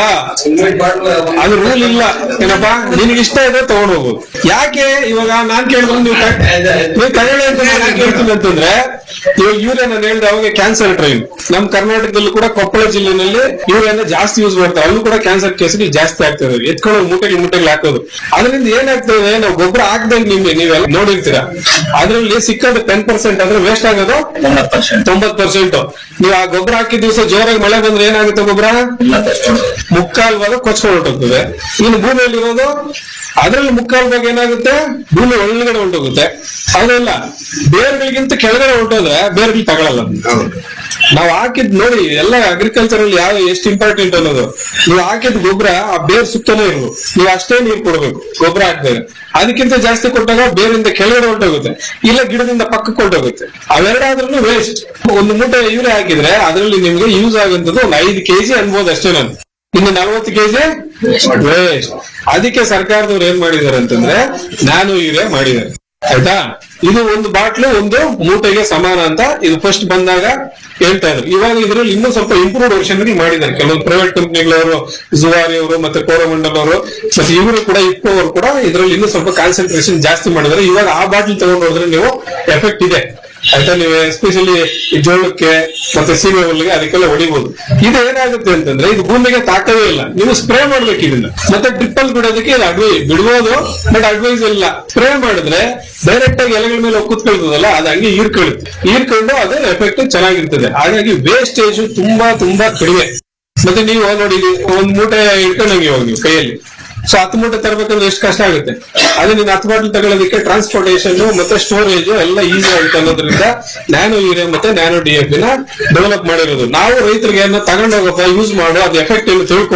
ಅದು ರೂಲ್ ಇಲ್ಲ. ಏನಪ್ಪಾ, ನಿನಗೆ ಇಷ್ಟ ಇದೆ ತಗೊಂಡ್ ಹೋಗ್ಬೋದು. ಯಾಕೆ ಇವಾಗ ನಾನ್ ಕೇಳಿದ್ರು ನೀವು ನೀವು ತಗೊಳ್ಳಿ ಅಂತ ನಾನು ಕೇಳ್ತೀನಿ ಅಂತಂದ್ರೆ, ಇವಾಗ ಯೂರಿಯಾ ನಾನು ಹೇಳಿದೆ ಅವಾಗ ಕ್ಯಾನ್ಸರ್ ಟ್ರೈನ್ ನಮ್ ಕರ್ನಾಟಕದಲ್ಲೂ ಕೂಡ ಕೊಪ್ಪಳ ಜಿಲ್ಲೆನಲ್ಲಿ ಯೂರಿಯಾನ ಜಾಸ್ತಿ ಯೂಸ್ ಮಾಡ್ತಾರೆ. ಅಲ್ಲೂ ಕೂಡ ಕ್ಯಾನ್ಸರ್ ಕೇಸ್ಗಳು ಜಾಸ್ತಿ ಆಗ್ತಾ ಇದಾವೆ. ಎತ್ಕೊಂಡು ಮೂಟೆಗೆ ಮೂಟೆಗೆ ಹಾಕೋದು. ಅದರಿಂದ ಏನಾಗ್ತದೆ, ನಾವು ಗೊಬ್ಬರ ಹಾಕ್ದಂಗೆ ನಿಮ್ಗೆ ನೀವೆಲ್ಲ ನೋಡಿರ್ತೀರಾ, ಅದ್ರಲ್ಲಿ ಸಿಕ್ಕೋದು ಟೆನ್ ಪರ್ಸೆಂಟ್ ಅಂದ್ರೆ ವೇಸ್ಟ್ ಆಗೋದು ತೊಂಬತ್ ಪರ್ಸೆಂಟ್. ನೀವು ಆ ಗೊಬ್ಬರ ಹಾಕಿದ ದಿವಸ ಜೋರಾಗಿ ಮಳೆ ಬಂದ್ರೆ ಏನಾಗುತ್ತೆ, ಗೊಬ್ಬರ ಮುಕ್ಕಾಲ್ ಭಾಗ ಕೊಚ್ಕೊಂಡು ಹೊರಟೋಗ್ತದೆ. ಇನ್ನು ಭೂಮಿಯಲ್ಲಿ ಇರೋದು ಅದ್ರಲ್ಲಿ ಮುಕ್ಕಾಲ್ ಭಾಗ ಏನಾಗುತ್ತೆ, ಭೂಮಿ ಒಳಗಡೆ ಹೊರಟೋಗುತ್ತೆ. ಅದೆಲ್ಲ ಬೇರ್ಗಳಿಗಿಂತ ಕೆಳಗಡೆ ಹೊರಟೋದ್ರೆ ಬೇರ್ಗಳು ತಗೊಳಲ್ಲ. ನಾವು ಹಾಕಿದ್ ನೋಡಿ, ಎಲ್ಲ ಅಗ್ರಿಕಲ್ಚರ್ ಅಲ್ಲಿ ಯಾವ ಎಷ್ಟು ಇಂಪಾರ್ಟೆಂಟ್ ಅನ್ನೋದು, ನೀವು ಹಾಕಿದ ಗೊಬ್ಬರ ಆ ಬೇರ್ ಸುತ್ತಲೇ ಇರ್ಬೇಕು. ನೀವು ಅಷ್ಟೇ ನೀರು ಕೊಡ್ಬೇಕು ಗೊಬ್ಬರ ಹಾಕಿದಾಗ. ಅದಕ್ಕಿಂತ ಜಾಸ್ತಿ ಕೊಟ್ಟಾಗ ಬೇರಿಂದ ಕೆಳಗಡೆ ಹೊರಟೋಗುತ್ತೆ, ಇಲ್ಲ ಗಿಡದಿಂದ ಪಕ್ಕಕ್ಕೆ ಹೊರಟೋಗುತ್ತೆ. ಅವೆರಡಾದ್ರೂ ವೇಸ್ಟ್. ಒಂದು ಮೂಟೆ ಯೂರಿಯಾ ಹಾಕಿದ್ರೆ ಅದರಲ್ಲಿ ನಿಮ್ಗೆ ಯೂಸ್ ಆಗುವಂತದ್ದು ಒಂದು ಐದು ಕೆಜಿ ಅನ್ಬೋದು ಅಷ್ಟೇ. ನಾನು ಇನ್ನು ನಲ್ವತ್ತು ಕೆಜಿ ವೇಸ್ಟ್. ಅದಕ್ಕೆ ಸರ್ಕಾರದವ್ರು ಏನ್ ಮಾಡಿದಾರೆ ಅಂತಂದ್ರೆ ನ್ಯಾನೋ ಯೂರಿಯಾ ಮಾಡಿದ್ದಾರೆ. ಆಯ್ತಾ? ಇದು ಒಂದು ಬಾಟ್ಲು ಒಂದು ಮೂಟೆಗೆ ಸಮಾನ ಅಂತ ಇದು ಫಸ್ಟ್ ಬಂದಾಗ ಹೇಳ್ತಾ ಇದ್ರು. ಇವಾಗ ಇದ್ರಲ್ಲಿ ಇನ್ನೂ ಸ್ವಲ್ಪ ಇಂಪ್ರೂವ್ಡ್ ವರ್ಷನ್ ಮಾಡಿದ್ದಾರೆ. ಕೆಲವೊಂದು ಪ್ರೈವೇಟ್ ಕಂಪ್ನಿಗಳವರು, ಜುವಾರಿ ಅವರು ಮತ್ತೆ ಕೋರಮಂಡಲ್ ಅವರು ಮತ್ತೆ ಇವರು ಕೂಡ ಇಫ್ಕೋ ಅವರು ಕೂಡ ಇದರಲ್ಲಿ ಇನ್ನೂ ಸ್ವಲ್ಪ ಕಾನ್ಸಂಟ್ರೇಷನ್ ಜಾಸ್ತಿ ಮಾಡಿದ್ದಾರೆ. ಇವಾಗ ಆ ಬಾಟ್ಲ್ ತಗೊಂಡು ಹೋದ್ರೆ ನೀವು ಎಫೆಕ್ಟ್ ಇದೆ. ಆಯ್ತಾ? ನೀವು ಎಸ್ಪೆಷಲಿ ಜೋಳಕ್ಕೆ ಮತ್ತೆ ಸೀಮೆ ಹುಲ್ಲಿಗೆ ಅದಕ್ಕೆಲ್ಲ ಹೊಡಿಬಹುದು. ಇದು ಏನಾಗುತ್ತೆ ಅಂತಂದ್ರೆ ಇದು ಭೂಮಿಗೆ ತಾಕವೇ ಇಲ್ಲ. ನೀವು ಸ್ಪ್ರೇ ಮಾಡ್ಬೇಕು ಇದನ್ನ. ಮತ್ತೆ ಡ್ರಿಪ್ಪಲ್ ಬಿಡೋದಕ್ಕೆ ಇದು ಅಡ್ವೈ ಬಿಡ್ಬೋದು, ಬಟ್ ಅಡ್ವೈಸ್ ಇಲ್ಲ. ಸ್ಪ್ರೇ ಮಾಡಿದ್ರೆ ಡೈರೆಕ್ಟ್ ಆಗಿ ಎಲೆಗಳ ಮೇಲೆ ಕೂತ್ಕೊಳ್ತದಲ್ಲ, ಅದು ಹಂಗೆ ಈರ್ಕೊಳ್ಳುತ್ತೆ. ಈರ್ಕೊಂಡು ಅದು ಎಫೆಕ್ಟ್ ಚೆನ್ನಾಗಿರ್ತದೆ. ಹಾಗಾಗಿ ವೇಸ್ಟೇಜ್ ತುಂಬಾ ತುಂಬಾ ಕಡಿಮೆ. ಮತ್ತೆ ನೀವು ನೋಡಿ, ಒಂದ್ ಮೂಟೆ ಇಟ್ಕೊಂಡಂಗೆ ಇವಾಗ ನೀವು ಕೈಯಲ್ಲಿ ಸೊ ಹತ್ತು ಮೂಟೆ ತರಬೇಕಂದ್ರೆ ಎಷ್ಟು ಕಷ್ಟ ಆಗುತ್ತೆ. ಅದೇ ನೀನ್ ಹತ್ತು ಬಾಟಲ್ ತಗೊಳ್ಳೋದಕ್ಕೆ ಟ್ರಾನ್ಸ್ಪೋರ್ಟೇಷನ್ ಮತ್ತೆ ಸ್ಟೋರೇಜ್ ಎಲ್ಲ ಈಸಿ ಆಗುತ್ತೆ ಅನ್ನೋದ್ರಿಂದ ನ್ಯಾನೋ ಯೂರಿಯಾ ಮತ್ತೆ ನ್ಯಾನೋ ಡಿ ಎಫ್ ನ ಡೆವಲಪ್ ಮಾಡಿರೋದು. ನಾವು ರೈತರಿಗೆ ತಗೊಂಡೋಗಪ್ಪ, ಯೂಸ್ ಮಾಡು, ಅದ್ ಎಫೆಕ್ಟ್ ಏನು ತಿಳ್ಕೊ,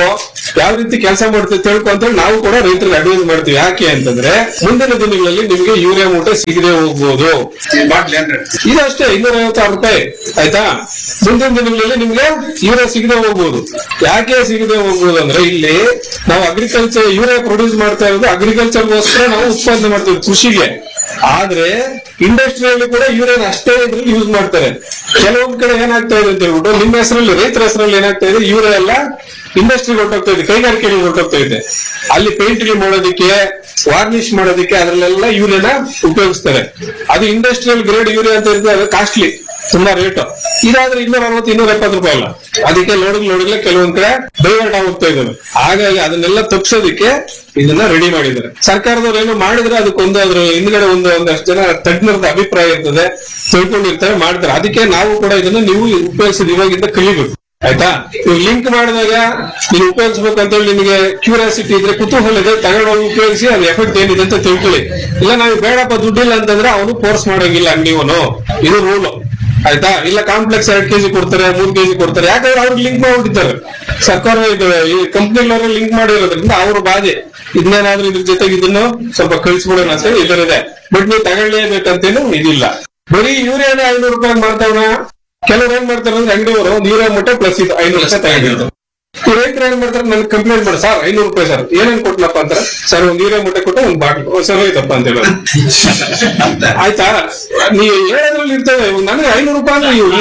ಯಾವ ರೀತಿ ಕೆಲಸ ಮಾಡ್ತೀವಿ ತಿಳ್ಕೊ ಅಂತ ಹೇಳಿ ನಾವು ಕೂಡ ರೈತರಿಗೆ ಅಡ್ವೈಸ್ ಮಾಡ್ತೀವಿ. ಯಾಕೆ ಅಂತಂದ್ರೆ ಮುಂದಿನ ದಿನಗಳಲ್ಲಿ ನಿಮ್ಗೆ ಯೂರಿಯಾ ಮೂಟೆ ಸಿಗದೆ ಹೋಗ್ಬೋದು. ಇದು ಅಷ್ಟೇ ಇನ್ನೂರ ಐವತ್ತಾರು ರೂಪಾಯಿ ಆಯ್ತಾ. ಮುಂದಿನ ದಿನಗಳಲ್ಲಿ ನಿಮ್ಗೆ ಯೂರಿಯಾ ಸಿಗದೆ ಹೋಗ್ಬೋದು. ಯಾಕೆ ಸಿಗದೆ ಹೋಗ್ಬೋದು ಅಂದ್ರೆ ಇಲ್ಲಿ ನಾವು ಅಗ್ರಿಕಲ್ಚರ್ ಯೂರಿಯಾ ಪ್ರೊಡ್ಯೂಸ್ ಮಾಡ್ತಾ ಇರೋದು ಅಗ್ರಿಕಲ್ಚರ್ಗೋಸ್ಕರ ನಾವು ಉತ್ಪಾದನೆ ಮಾಡ್ತೀವಿ ಕೃಷಿಗೆ. ಆದ್ರೆ ಇಂಡಸ್ಟ್ರಿಯಲ್ಲಿ ಕೂಡ ಯೂರಿಯಾ ಅಷ್ಟೇ ಇದ್ರಲ್ಲಿ ಯೂಸ್ ಮಾಡ್ತಾರೆ. ಕೆಲವೊಂದ್ ಕಡೆ ಏನಾಗ್ತಾ ಇದೆ ಅಂತ ಹೇಳ್ಬಿಟ್ಟು ನಿಮ್ಮ ಹೆಸರಲ್ಲಿ ರೈತರ ಹೆಸರಲ್ಲಿ ಏನಾಗ್ತಾ ಇದೆ, ಯೂರಿಯಾ ಎಲ್ಲ ಇಂಡಸ್ಟ್ರಿಗೆ ಹೊರಟೋಗ್ತಾ ಇದೆ, ಕೈಗಾರಿಕೆಗೆ ಹೊರಟೋಗ್ತಾ ಇದೆ. ಅಲ್ಲಿ ಪೇಂಟ್ ಮಾಡೋದಕ್ಕೆ ವಾರ್ನಿಶ್ ಮಾಡೋದಕ್ಕೆ ಅದ್ರಲ್ಲೆಲ್ಲ ಯೂರಿಯಾನ ಉಪಯೋಗಿಸ್ತಾರೆ. ಅದು ಇಂಡಸ್ಟ್ರಿಯಲ್ ಗ್ರೇಡ್ ಯೂರಿಯಾ ಅಂತ ಇರ್ತದೆ, ಅದು ಕಾಸ್ಟ್ಲಿ, ತುಂಬಾ ರೇಟ್. ಇದಾದ್ರೆ ಇನ್ನೂರ ಅರವತ್ತು ಇನ್ನೂರ ಎಪ್ಪತ್ತು ರೂಪಾಯಿ ಅಲ್ಲ. ಅದಕ್ಕೆ ಲೋಡಿಗೆ ಲೋಡಿಗೆ ಕೆಲವೊಂದ್ ಕಡೆ ಡೈವರ್ಟ್ ಆಗೋಗ್ತಾ ಇದಾವೆ. ಹಾಗಾಗಿ ಅದನ್ನೆಲ್ಲ ತಪ್ಪಿಸೋದಕ್ಕೆ ಇದನ್ನ ರೆಡಿ ಮಾಡಿದ್ದಾರೆ. ಸರ್ಕಾರದವ್ರು ಏನೋ ಮಾಡಿದ್ರೆ ಅದಕ್ಕೊಂದು ಅದ್ರ ಹಿಂದ್ಗಡೆ ಒಂದು ಒಂದಷ್ಟು ಜನ ತಜ್ಞರದ ಅಭಿಪ್ರಾಯ ಇರ್ತದೆ, ತಿಳ್ಕೊಂಡಿರ್ತಾರೆ, ಮಾಡ್ತಾರೆ. ಅದಕ್ಕೆ ನಾವು ಕೂಡ ಇದನ್ನ ನೀವು ಉಪಯೋಗಿಸಿದ ಇವಾಗಿಂದ ಕಲಿಬೇಕು ಆಯ್ತಾ. ನೀವು ಲಿಂಕ್ ಮಾಡಿದಾಗ ನೀವು ಉಪಯೋಗಿಸ್ಬೇಕು ಅಂತ ಹೇಳಿ ನಿಮಗೆ ಕ್ಯೂರಿಯಾಸಿಟಿ ಇದ್ರೆ, ಕುತೂಹಲ ಇದೆ, ತಗೊಂಡೋಗಿ ಉಪಯೋಗಿಸಿ ಅದು ಎಫೆಕ್ಟ್ ಏನಿದೆ ಅಂತ ತಿಳ್ಕೊಳ್ಳಿ. ಇಲ್ಲ ನಾವು ಬೇಡಪ್ಪ ದುಡ್ಡಿಲ್ಲ ಅಂತಂದ್ರೆ ಅವನು ಫೋರ್ಸ್ ಮಾಡೋಂಗಿಲ್ಲ ಅಂಗಡಿಯವನು, ಇದು ರೂಲ್ ಆಯ್ತಾ. ಇಲ್ಲ ಕಾಂಪ್ಲೆಕ್ಸ್ ಎರಡ್ ಕೆಜಿ ಕೊಡ್ತಾರೆ, ಮೂರ್ ಕೆಜಿ ಕೊಡ್ತಾರೆ, ಯಾಕಂದ್ರೆ ಅವ್ರಿಗೆ ಲಿಂಕ್ ಮಾಡ್ಬಿಟ್ಟಿದ್ದಾರೆ ಸರ್ಕಾರ. ಇದು ಈ ಕಂಪ್ನಿಗಳವ್ರ ಲಿಂಕ್ ಮಾಡಿರೋದ್ರಿಂದ ಅವ್ರ ಬಾಧೆ ಇದನ್ನೇನಾದ್ರೂ ಇದ್ರ ಜೊತೆಗೆ ಇದನ್ನು ಸ್ವಲ್ಪ ಕಳಿಸ್ಬಿಡೋಣ ಅಂತ ಹೇಳಿ ಇದರಿದೆ. ಬಟ್ ನೀವು ತಗೊಳ್ಳೇಬೇಕಂತೇನು ಇದಿಲ್ಲ. ಬರೀ ಯೂರಿಯಾನೇ ಐನೂರು ರೂಪಾಯಿ ಮಾಡ್ತಾವನ. ಕೆಲವ್ರು ಏನ್ ಮಾಡ್ತಾರೆ ಅಂದ್ರೆ ಅಂಗಡಿಯವರು ಒಂದು ಯೂರಿಯಾ ಮೂಟೆ ಪ್ಲಸ್ ಇದು ಐನೂರು ರೂಪಾಯಿ ತಗೊಂಡಿರ್ತಾರೆ. ಈ ರೈತರು ಏನ್ ಮಾಡ್ತಾರೆ, ನನ್ಗೆ ಕಂಪ್ಲೇಂಟ್ ಮಾಡಿ, ಸರ್ ಐನೂರು ರೂಪಾಯಿ ಸರ್ ಏನೇನ್ ಕೊಟ್ಲಪ್ಪ ಅಂತಾರೆ. ಸರ್ ಒಂದ್ ಯೂರಿಯಾ ಮೂಟೆ ಕೊಟ್ಟು ಒಂದ್ ಬಾಟ್ಲ್ ಸರ್ ಹೋಯ್ತಪ್ಪ ಅಂತ ಹೇಳೋದು. ಆಯ್ತಾ, ನೀವು ಹೇಳೋದ್ರಲ್ಲಿ ಇರ್ತವೆ. ನನಗೆ ಐನೂರು ರೂಪಾಯಿ ಅಂದ್ರೆ ಇವು-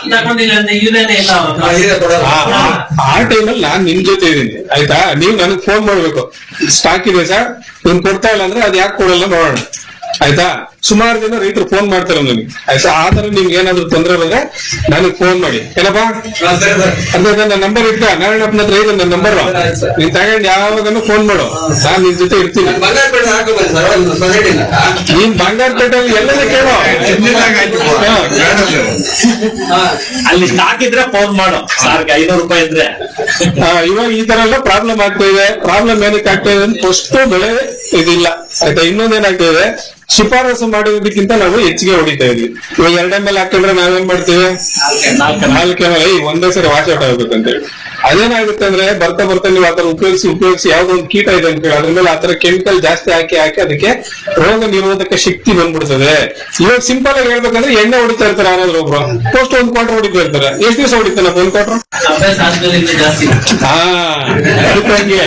ಆ ಟೈಮಲ್ಲಿ ನಾನ್ ನಿಮ್ ಜೊತೆ ಇದೀನಿ ಆಯ್ತಾ. ನೀವು ನನಗೆ ಫೋನ್ ಮಾಡ್ಬೇಕು, ಸ್ಟಾಕ್ ಇದೆ ಸರ್ ನೀನ್ ಕೊಡ್ತಾ ಇಲ್ಲ ಅಂದ್ರೆ ಅದ್ ಯಾಕೆ ಕೊಡಲ್ಲ ನೋಡೋಣ ಆಯ್ತಾ. ಸುಮಾರು ಜನ ರೈತರು ಫೋನ್ ಮಾಡ್ತಾರೆ ನನಗೆ ಆಯ್ತಾ. ಆತರ ನಿಮ್ಗೆ ಏನಾದ್ರು ತೊಂದರೆ ಬಂದ್ರೆ ನನಗೆ ಫೋನ್ ಮಾಡಿ. ಏನಪ್ಪಾ ಅಂದ್ರೆ ನನ್ನ ನಂಬರ್ ಇಟ್ಟ ನಾರಾಯಣಪ್ಪನ ಹತ್ರ ಇದೆ ನನ್ನ ನಂಬರ್. ನೀನ್ ತಗೊಂಡ್ ಯಾವಾಗನು ಫೋನ್ ಮಾಡು, ನಾನ್ ನಿನ್ ಜೊತೆ ಇರ್ತೀನಿ. ನೀನ್ ಬಂಗಾರಪೇಟೆಯಲ್ಲಿ ಎಲ್ಲನೇ ಕೇಳೋ, ಅಲ್ಲಿ ಸ್ಟಾಕ್ ಇದ್ರೆ ಫೋನ್ ಮಾಡು, ಸಾರ್ಗೆ ಐನೂರು ರೂಪಾಯಿ ಇದ್ರೆ. ಇವಾಗ ಈ ತರ ಎಲ್ಲ ಪ್ರಾಬ್ಲಮ್ ಆಗ್ತಾ ಇದೆ. ಪ್ರಾಬ್ಲಮ್ ಏನಕ್ಕೆ ಆಗ್ತಾ ಇದೆ ಅಂದ್ರೆ ಫಸ್ಟ್ ಬೆಳೆ ಇದಿಲ್ಲ ಆಯ್ತಾ. ಇನ್ನೊಂದೇನಾಗ್ತಾ ಇದೆ, ಶಿಫಾರಸು ಮಾಡಿರೋದಕ್ಕಿಂತ ನಾವು ಹೆಚ್ಚಿಗೆ ಹೊಡಿತಾ ಇದ್ವಿ. ಇವಾಗ ಎರಡ್ ಎಮ್ ಎಲ್ ಹಾಕಿದ್ರೆ ನಾವೇನ್ ಮಾಡ್ತೀವಿ, ನಾಲ್ಕು ಎಮ್ ಎಲ್ ಒಂದೇ ಸರಿ ವಾಶ್ ಔಟ್ ಆಗ್ಬೇಕಂತ ಹೇಳಿ. ಅದೇನಾಗುತ್ತೆ ಅಂದ್ರೆ ಬರ್ತಾ ಬರ್ತಾ ನೀವು ಆತರ ಉಪಯೋಗಿಸಿ ಉಪಯೋಗಿಸಿ ಯಾವ್ದೋ ಒಂದು ಕೀಟ ಇದೆ ಅಂತ ಹೇಳಿ ಅದ್ರ ಮೇಲೆ ಆತರ ಕೆಮಿಕಲ್ ಜಾಸ್ತಿ ಹಾಕಿ ಹಾಕಿ ಅದಕ್ಕೆ ರೋಗ ನಿರೋಧಕ ಶಕ್ತಿ ಬಂದ್ಬಿಡ್ತದೆ. ಇವಾಗ ಸಿಂಪಲ್ ಆಗಿ ಹೇಳ್ಬೇಕಂದ್ರೆ ಎಣ್ಣೆ ಹೊಡಿತಾ ಇರ್ತಾರೆ ಯಾರಾದ್ರೂ ಒಬ್ರು, ಪೋಸ್ಟ್ ಒಂದ್ ಕ್ವಾರ್ಟರ್ ಹೊಡಿತಾ ಇರ್ತಾರೆ. ಎಷ್ಟು ದಿವಸ ಹೊಡಿತಾನ ಒಂದ್ ಕ್ವಾರ್ಟರ್? ಹಾ ಅದಕ್ಕೂ ಹಂಗೆ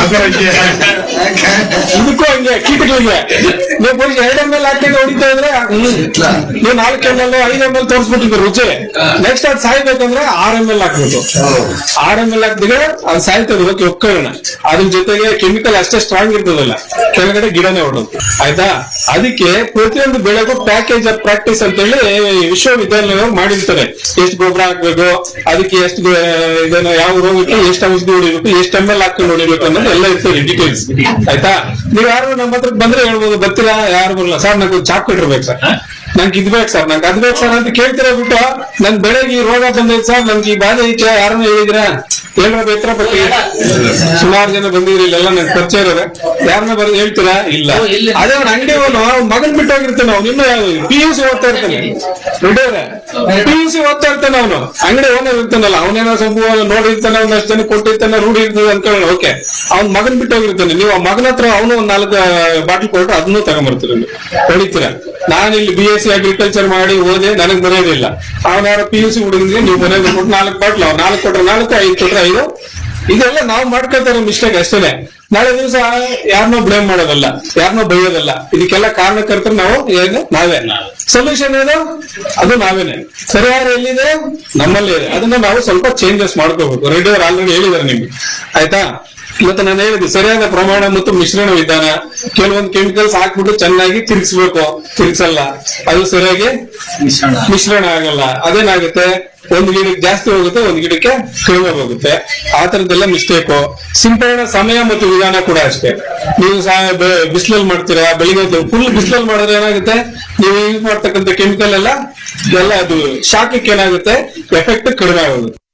ಇದಕ್ಕೂ ಹಂಗೆ ಕೀಟಗಳಿಗೆ ನೀವು ಬರೀ ಎರಡ್ ಎಮ್ ಎಲ್ ಹಾಕಿ ಹೊಡಿತಾ ಇದ್ರೆ ನೀವು ನಾಲ್ಕು ಎಮ್ ಎಲ್ ಐದು ಎಮ್ ಎಲ್ ತೋರಿಸ್ಬಿಟ್ಟಿದ್ರು ರುಚಿ. ನೆಕ್ಸ್ಟ್ ಅದ್ ಸಾಯ್ಬೇಕಂದ್ರೆ ಆರ್ ಎಮ್ ಎಲ್ ಹಾಕ್ಬೇಕು. ಆರ್ ಎಮ್ ಎಲ್ ಹಾಕಿದ್ರೆ ಅದು ಸಾಯ್ತದೆ, ಓಕೆ ಒಪ್ಕೊಳ್ಳೋಣ. ಅದ್ರ ಜೊತೆಗೆ ಕೆಮಿಕಲ್ ಅಷ್ಟೇ ಸ್ಟ್ರಾಂಗ್ ಇರ್ತದಲ್ಲ, ಕೆಳಗಡೆ ಗಿಡನೇ ಹೊಡೋದು ಆಯ್ತಾ. ಅದಕ್ಕೆ ಪ್ರತಿಯೊಂದು ಬೆಳೆಗೂ ಪ್ಯಾಕೇಜ್ ಆಫ್ ಪ್ರಾಕ್ಟೀಸ್ ಅಂತ ಹೇಳಿ ವಿಶ್ವವಿದ್ಯಾಲಯ ಮಾಡಿರ್ತಾರೆ. ಎಷ್ಟು ಗೊಬ್ಬರ ಹಾಕ್ಬೇಕು, ಅದಕ್ಕೆ ಎಷ್ಟು ಇದನ್ನ ಯಾವ ರೋಗಕ್ಕೆ ಎಷ್ಟು ಔಷಧಿ ಹೊಡಿಬೇಕು, ಎಷ್ಟು ಎಮ್ ಎಲ್ ಹಾಕೊಂಡು ಹೊಡಿಬೇಕು ಅನ್ನೋದು ಎಲ್ಲ ಇರ್ತದೆ ಡೀಟೇಲ್ಸ್ ಆಯ್ತಾ. ನೀವ್ ಯಾರು ನಮ್ಮ ಹತ್ರ ಬಂದ್ರೆ ಹೇಳ್ಬೋದು, ಬರ್ತೀರಾ ಯಾರು ಬರಲ್ಲ ಸರ್ ನಂಗೆ ಚಾಕ್ಲೇಟ್ ಇರ್ಬೇಕು ಸರ್, ನಂಗೆ ಇದ್ ಬೇಕು ಸರ್, ನಂಗೆ ಅದ್ ಬೇಕು ಸರ್ ಅಂತ ಕೇಳ್ತೀರಾ ಬಿಟ್ಟು ನನ್ ಬೆಳೆಗೆ ಈ ರೋಗ ಬಂದೈತೆ ಸರ್, ನನ್ಗೆ ಈ ಬಾಧೆ ಐತೆ ಯಾರನ್ನ ಹೇಳಿದ್ರ ಏನಾರ ಬೇಕಾರ ಬಗ್ಗೆ ಸುಮಾರು ಜನ ಬಂದಿದ್ರಿ ಇಲ್ಲೆಲ್ಲ ನನ್ ಪರಿಚಯ ಇರೋದೆ. ಯಾರನ್ನ ಬರ್ ಹೇಳ್ತೀರಾ ಇಲ್ಲ. ಅದೇ ಅವ್ನ ಅಂಗಡಿ ಅವನು ಮಗನ್ ಬಿಟ್ಟು ಹೋಗಿರ್ತಾನೆ. ಅವ್ನು ಇನ್ನು ಪಿ ಯು ಸಿ ಓದ್ತಾ ಇರ್ತಾನೆ, ರೆಡಿಯವ್ರೆ ಪಿ ಯು ಸಿ ಓದ್ತಾ ಇರ್ತಾನೆ. ಅವನು ಅಂಗಡಿ ಓನರ್ ಇರ್ತಾನಲ್ಲ, ಅವನೇನೋ ಸ್ವಲ್ಪ ನೋಡಿರ್ತಾನೆ, ಒಂದಷ್ಟು ಜನ ಕೊಟ್ಟಿರ್ತಾನೆ, ರೂಢಿ ಇರ್ತದೆ ಅನ್ಕೊಳ್ಳೋಣ. ಓಕೆ, ಅವ್ನ್ ಮಗನ್ ಬಿಟ್ಟು ಹೋಗಿರ್ತಾನೆ. ನೀವು ಆ ಮಗನ ಹತ್ರ ಅವನು ಒಂದ್ ನಾಲ್ಕು ಬಾಟ್ಲ್ ಕೊಟ್ರೆ ಅದನ್ನು ತಗೊಂಡ್ಬರ್ತೀರ, ಹೊಡಿತೀರಾ. ನಾನಿಲ್ಲಿ ಬಿ ಎಸ್ ಸಿ ಅಗ್ರಿಕಲ್ಚರ್ ಮಾಡಿ ಓದಿ ನನಗ್ ಬರೆಯೋದಿಲ್ಲ. ಅವನ ಯಾರು ಪಿ ಯು ಸಿ ಹುಡುಗನಿಗೆ ನೀವು ಬರೆಯೋದು ಕೊಟ್ಟು ನಾಲ್ಕು ಬಾಟ್ಲ್, ಅವ್ನು ನಾಲ್ಕು ಕೊಟ್ರೆ ನಾಲ್ಕು, ಐದು ಕೊಟ್ರೆ ಐದು. ಇದೆಲ್ಲ ನಾವು ಮಾಡ್ಕೊಳ್ತಾರೋ ಮಿಸ್ಟೇಕ್ ಅಷ್ಟೇನೆ. ನಾಳೆ ದಿವಸ ಯಾರನ್ನೋ ಬ್ಲೇಮ್ ಮಾಡೋದಲ್ಲ, ಯಾರನ್ನೋ ಬೈಯೋದಲ್ಲ. ಇದಕ್ಕೆಲ್ಲ ಕಾರಣಕರ್ತರು ನಾವು ಏನು ನಾವೇ. ಸೊಲ್ಯೂಷನ್ ಏನು ಅದು ನಾವೇನೆ. ಪರಿಹಾರ ಎಲ್ಲಿದೆ ನಮ್ಮಲ್ಲಿ ಇದೆ. ಅದನ್ನ ನಾವು ಸ್ವಲ್ಪ ಚೇಂಜಸ್ ಮಾಡ್ಕೋಬೇಕು. ರೆಡ್ಡಿಯವರು ಆಲ್ರೆಡಿ ಹೇಳಿದಾರೆ ನಿಮ್ಗೆ ಆಯ್ತಾ. ಮತ್ತೆ ನಾನು ಹೇಳಿದ್ದೆ ಸರಿಯಾದ ಪ್ರಮಾಣ ಮತ್ತು ಮಿಶ್ರಣ ವಿಧಾನ. ಕೆಲವೊಂದು ಕೆಮಿಕಲ್ಸ್ ಹಾಕ್ಬಿಟ್ಟು ಚೆನ್ನಾಗಿ ತಿರ್ಗಿಸ್ಬೇಕು, ತಿರ್ಗಿಸಲ್ಲ, ಅದು ಸರಿಯಾಗಿ ಮಿಶ್ರಣ ಆಗಲ್ಲ. ಅದೇನಾಗುತ್ತೆ, ಒಂದು ಗಿಡಕ್ಕೆ ಜಾಸ್ತಿ ಹೋಗುತ್ತೆ, ಒಂದು ಗಿಡಕ್ಕೆ ಕಡಿಮೆ ಹೋಗುತ್ತೆ. ಆ ತರದ್ದೆಲ್ಲ ಮಿಸ್ಟೇಕು. ಸಿಂಪಡಣೆ ಸಮಯ ಮತ್ತು ವಿಧಾನ ಕೂಡ ಅಷ್ಟೇ. ನೀವು ಬಿಸಿಲಲ್ಲಿ ಮಾಡ್ತೀರಾ, ಬೆಳಿಗ್ಗೆ ಫುಲ್ ಬಿಸಿಲಲ್ಲಿ ಮಾಡಿದ್ರೆ ಏನಾಗುತ್ತೆ, ನೀವು ಯೂಸ್ ಮಾಡ್ತಕ್ಕಂಥ ಕೆಮಿಕಲ್ ಎಲ್ಲ ಎಲ್ಲ ಅದು ಶಾಖಕ್ಕೆ ಏನಾಗುತ್ತೆ, ಎಫೆಕ್ಟ್ ಕಡಿಮೆ ಆಗುತ್ತೆ.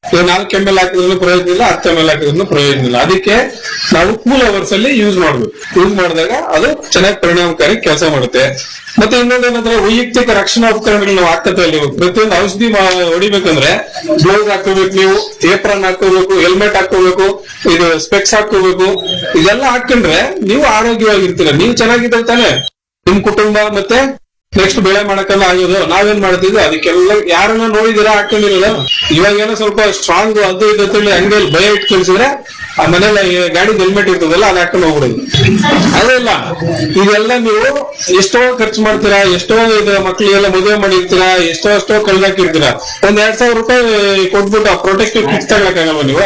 ಈಗ ನಾಲ್ಕು ಎಮ್ ಎಲ್ ಹಾಕಿದ್ರು ಪ್ರಯೋಜನ ಇಲ್ಲ, ಹತ್ತು ಎಮ್ ಎಲ್ ಹಾಕಿದ್ರು ಪ್ರಯೋಜನ ಇಲ್ಲ. ಅದಕ್ಕೆ ನಾವು ಕೂಲ್ ಅವರ್ಸ್ ಅಲ್ಲಿ ಯೂಸ್ ಮಾಡ್ಬೇಕು. ಯೂಸ್ ಮಾಡಿದಾಗ ಅದು ಚೆನ್ನಾಗಿ ಪರಿಣಾಮಕಾರಿ ಕೆಲಸ ಮಾಡುತ್ತೆ. ಮತ್ತೆ ಇನ್ನೊಂದೇನಂದ್ರೆ ವೈಯಕ್ತಿಕ ರಕ್ಷಣಾ ಉಪಕರಣಗಳು ನಾವು ಹಾಕತ್ತೆ ಅಲ್ಲಿ ಪ್ರತಿಯೊಂದು ಔಷಧಿ ಹೊಡಿಬೇಕಂದ್ರೆ ಗ್ಲೌಸ್ ಹಾಕೋಬೇಕು, ನೀವು ಏಪ್ರನ್ ಹಾಕೋಬೇಕು, ಹೆಲ್ಮೆಟ್ ಹಾಕೋಬೇಕು, ಇದು ಸ್ಪೆಕ್ಸ್ ಹಾಕೋಬೇಕು. ಇದೆಲ್ಲ ಹಾಕೊಂಡ್ರೆ ನೀವು ಆರೋಗ್ಯವಾಗಿರ್ತೀರ, ನೀವು ಚೆನ್ನಾಗಿದ್ರೆ ತಾನೆ ನಿಮ್ ಕುಟುಂಬ ಮತ್ತೆ ನೆಕ್ಸ್ಟ್ ಬೆಳೆ ಮಾಡಕ್ಕೆಲ್ಲ ಆಗೋದು. ನಾವೇನ್ ಮಾಡ್ತಿದ್ವಿ ಅದಕ್ಕೆಲ್ಲ ಯಾರನ್ನ ನೋಡಿದಿರಾ ಹಾಕೊಂಡಿರೋದು. ಇವಾಗೇನೋ ಸ್ವಲ್ಪ ಸ್ಟ್ರಾಂಗ್ ಅದು ಇದು ಅಂತೇಳಿ ಅಂಗಡಿಯಲ್ಲಿ ಭಯ ಇಟ್ಟು ಕಳ್ಸಿದ್ರೆ ಆ ಮನೇಲಿ ಗಾಡಿ ಹೆಲ್ಮೆಟ್ ಇರ್ತದಲ್ಲ ಅದ್ ಹಾಕೊಂಡು ಹೋಗ್ಬಿಡುದು. ಅದೆಲ್ಲ ಇದೆಲ್ಲ ನೀವು ಎಷ್ಟೋ ಖರ್ಚು ಮಾಡ್ತೀರಾ, ಎಷ್ಟೋ ಇದು ಮಕ್ಳಿಗೆಲ್ಲ ಮದುವೆ ಮಾಡಿರ್ತೀರಾ, ಎಷ್ಟೋ ಎಷ್ಟೋ ಕಳ್ದಾಕಿರ್ತೀರಾ. ಒಂದ್ ಎರಡ್ ಸಾವಿರ ರೂಪಾಯಿ ಕೊಟ್ಬಿಟ್ಟು ಆ ಪ್ರೊಟೆಕ್ಟಿವ್ ಕಿಟ್ಸ್ ತಗೊಳಕ್ಕಾಗಲ್ವ ನೀವು?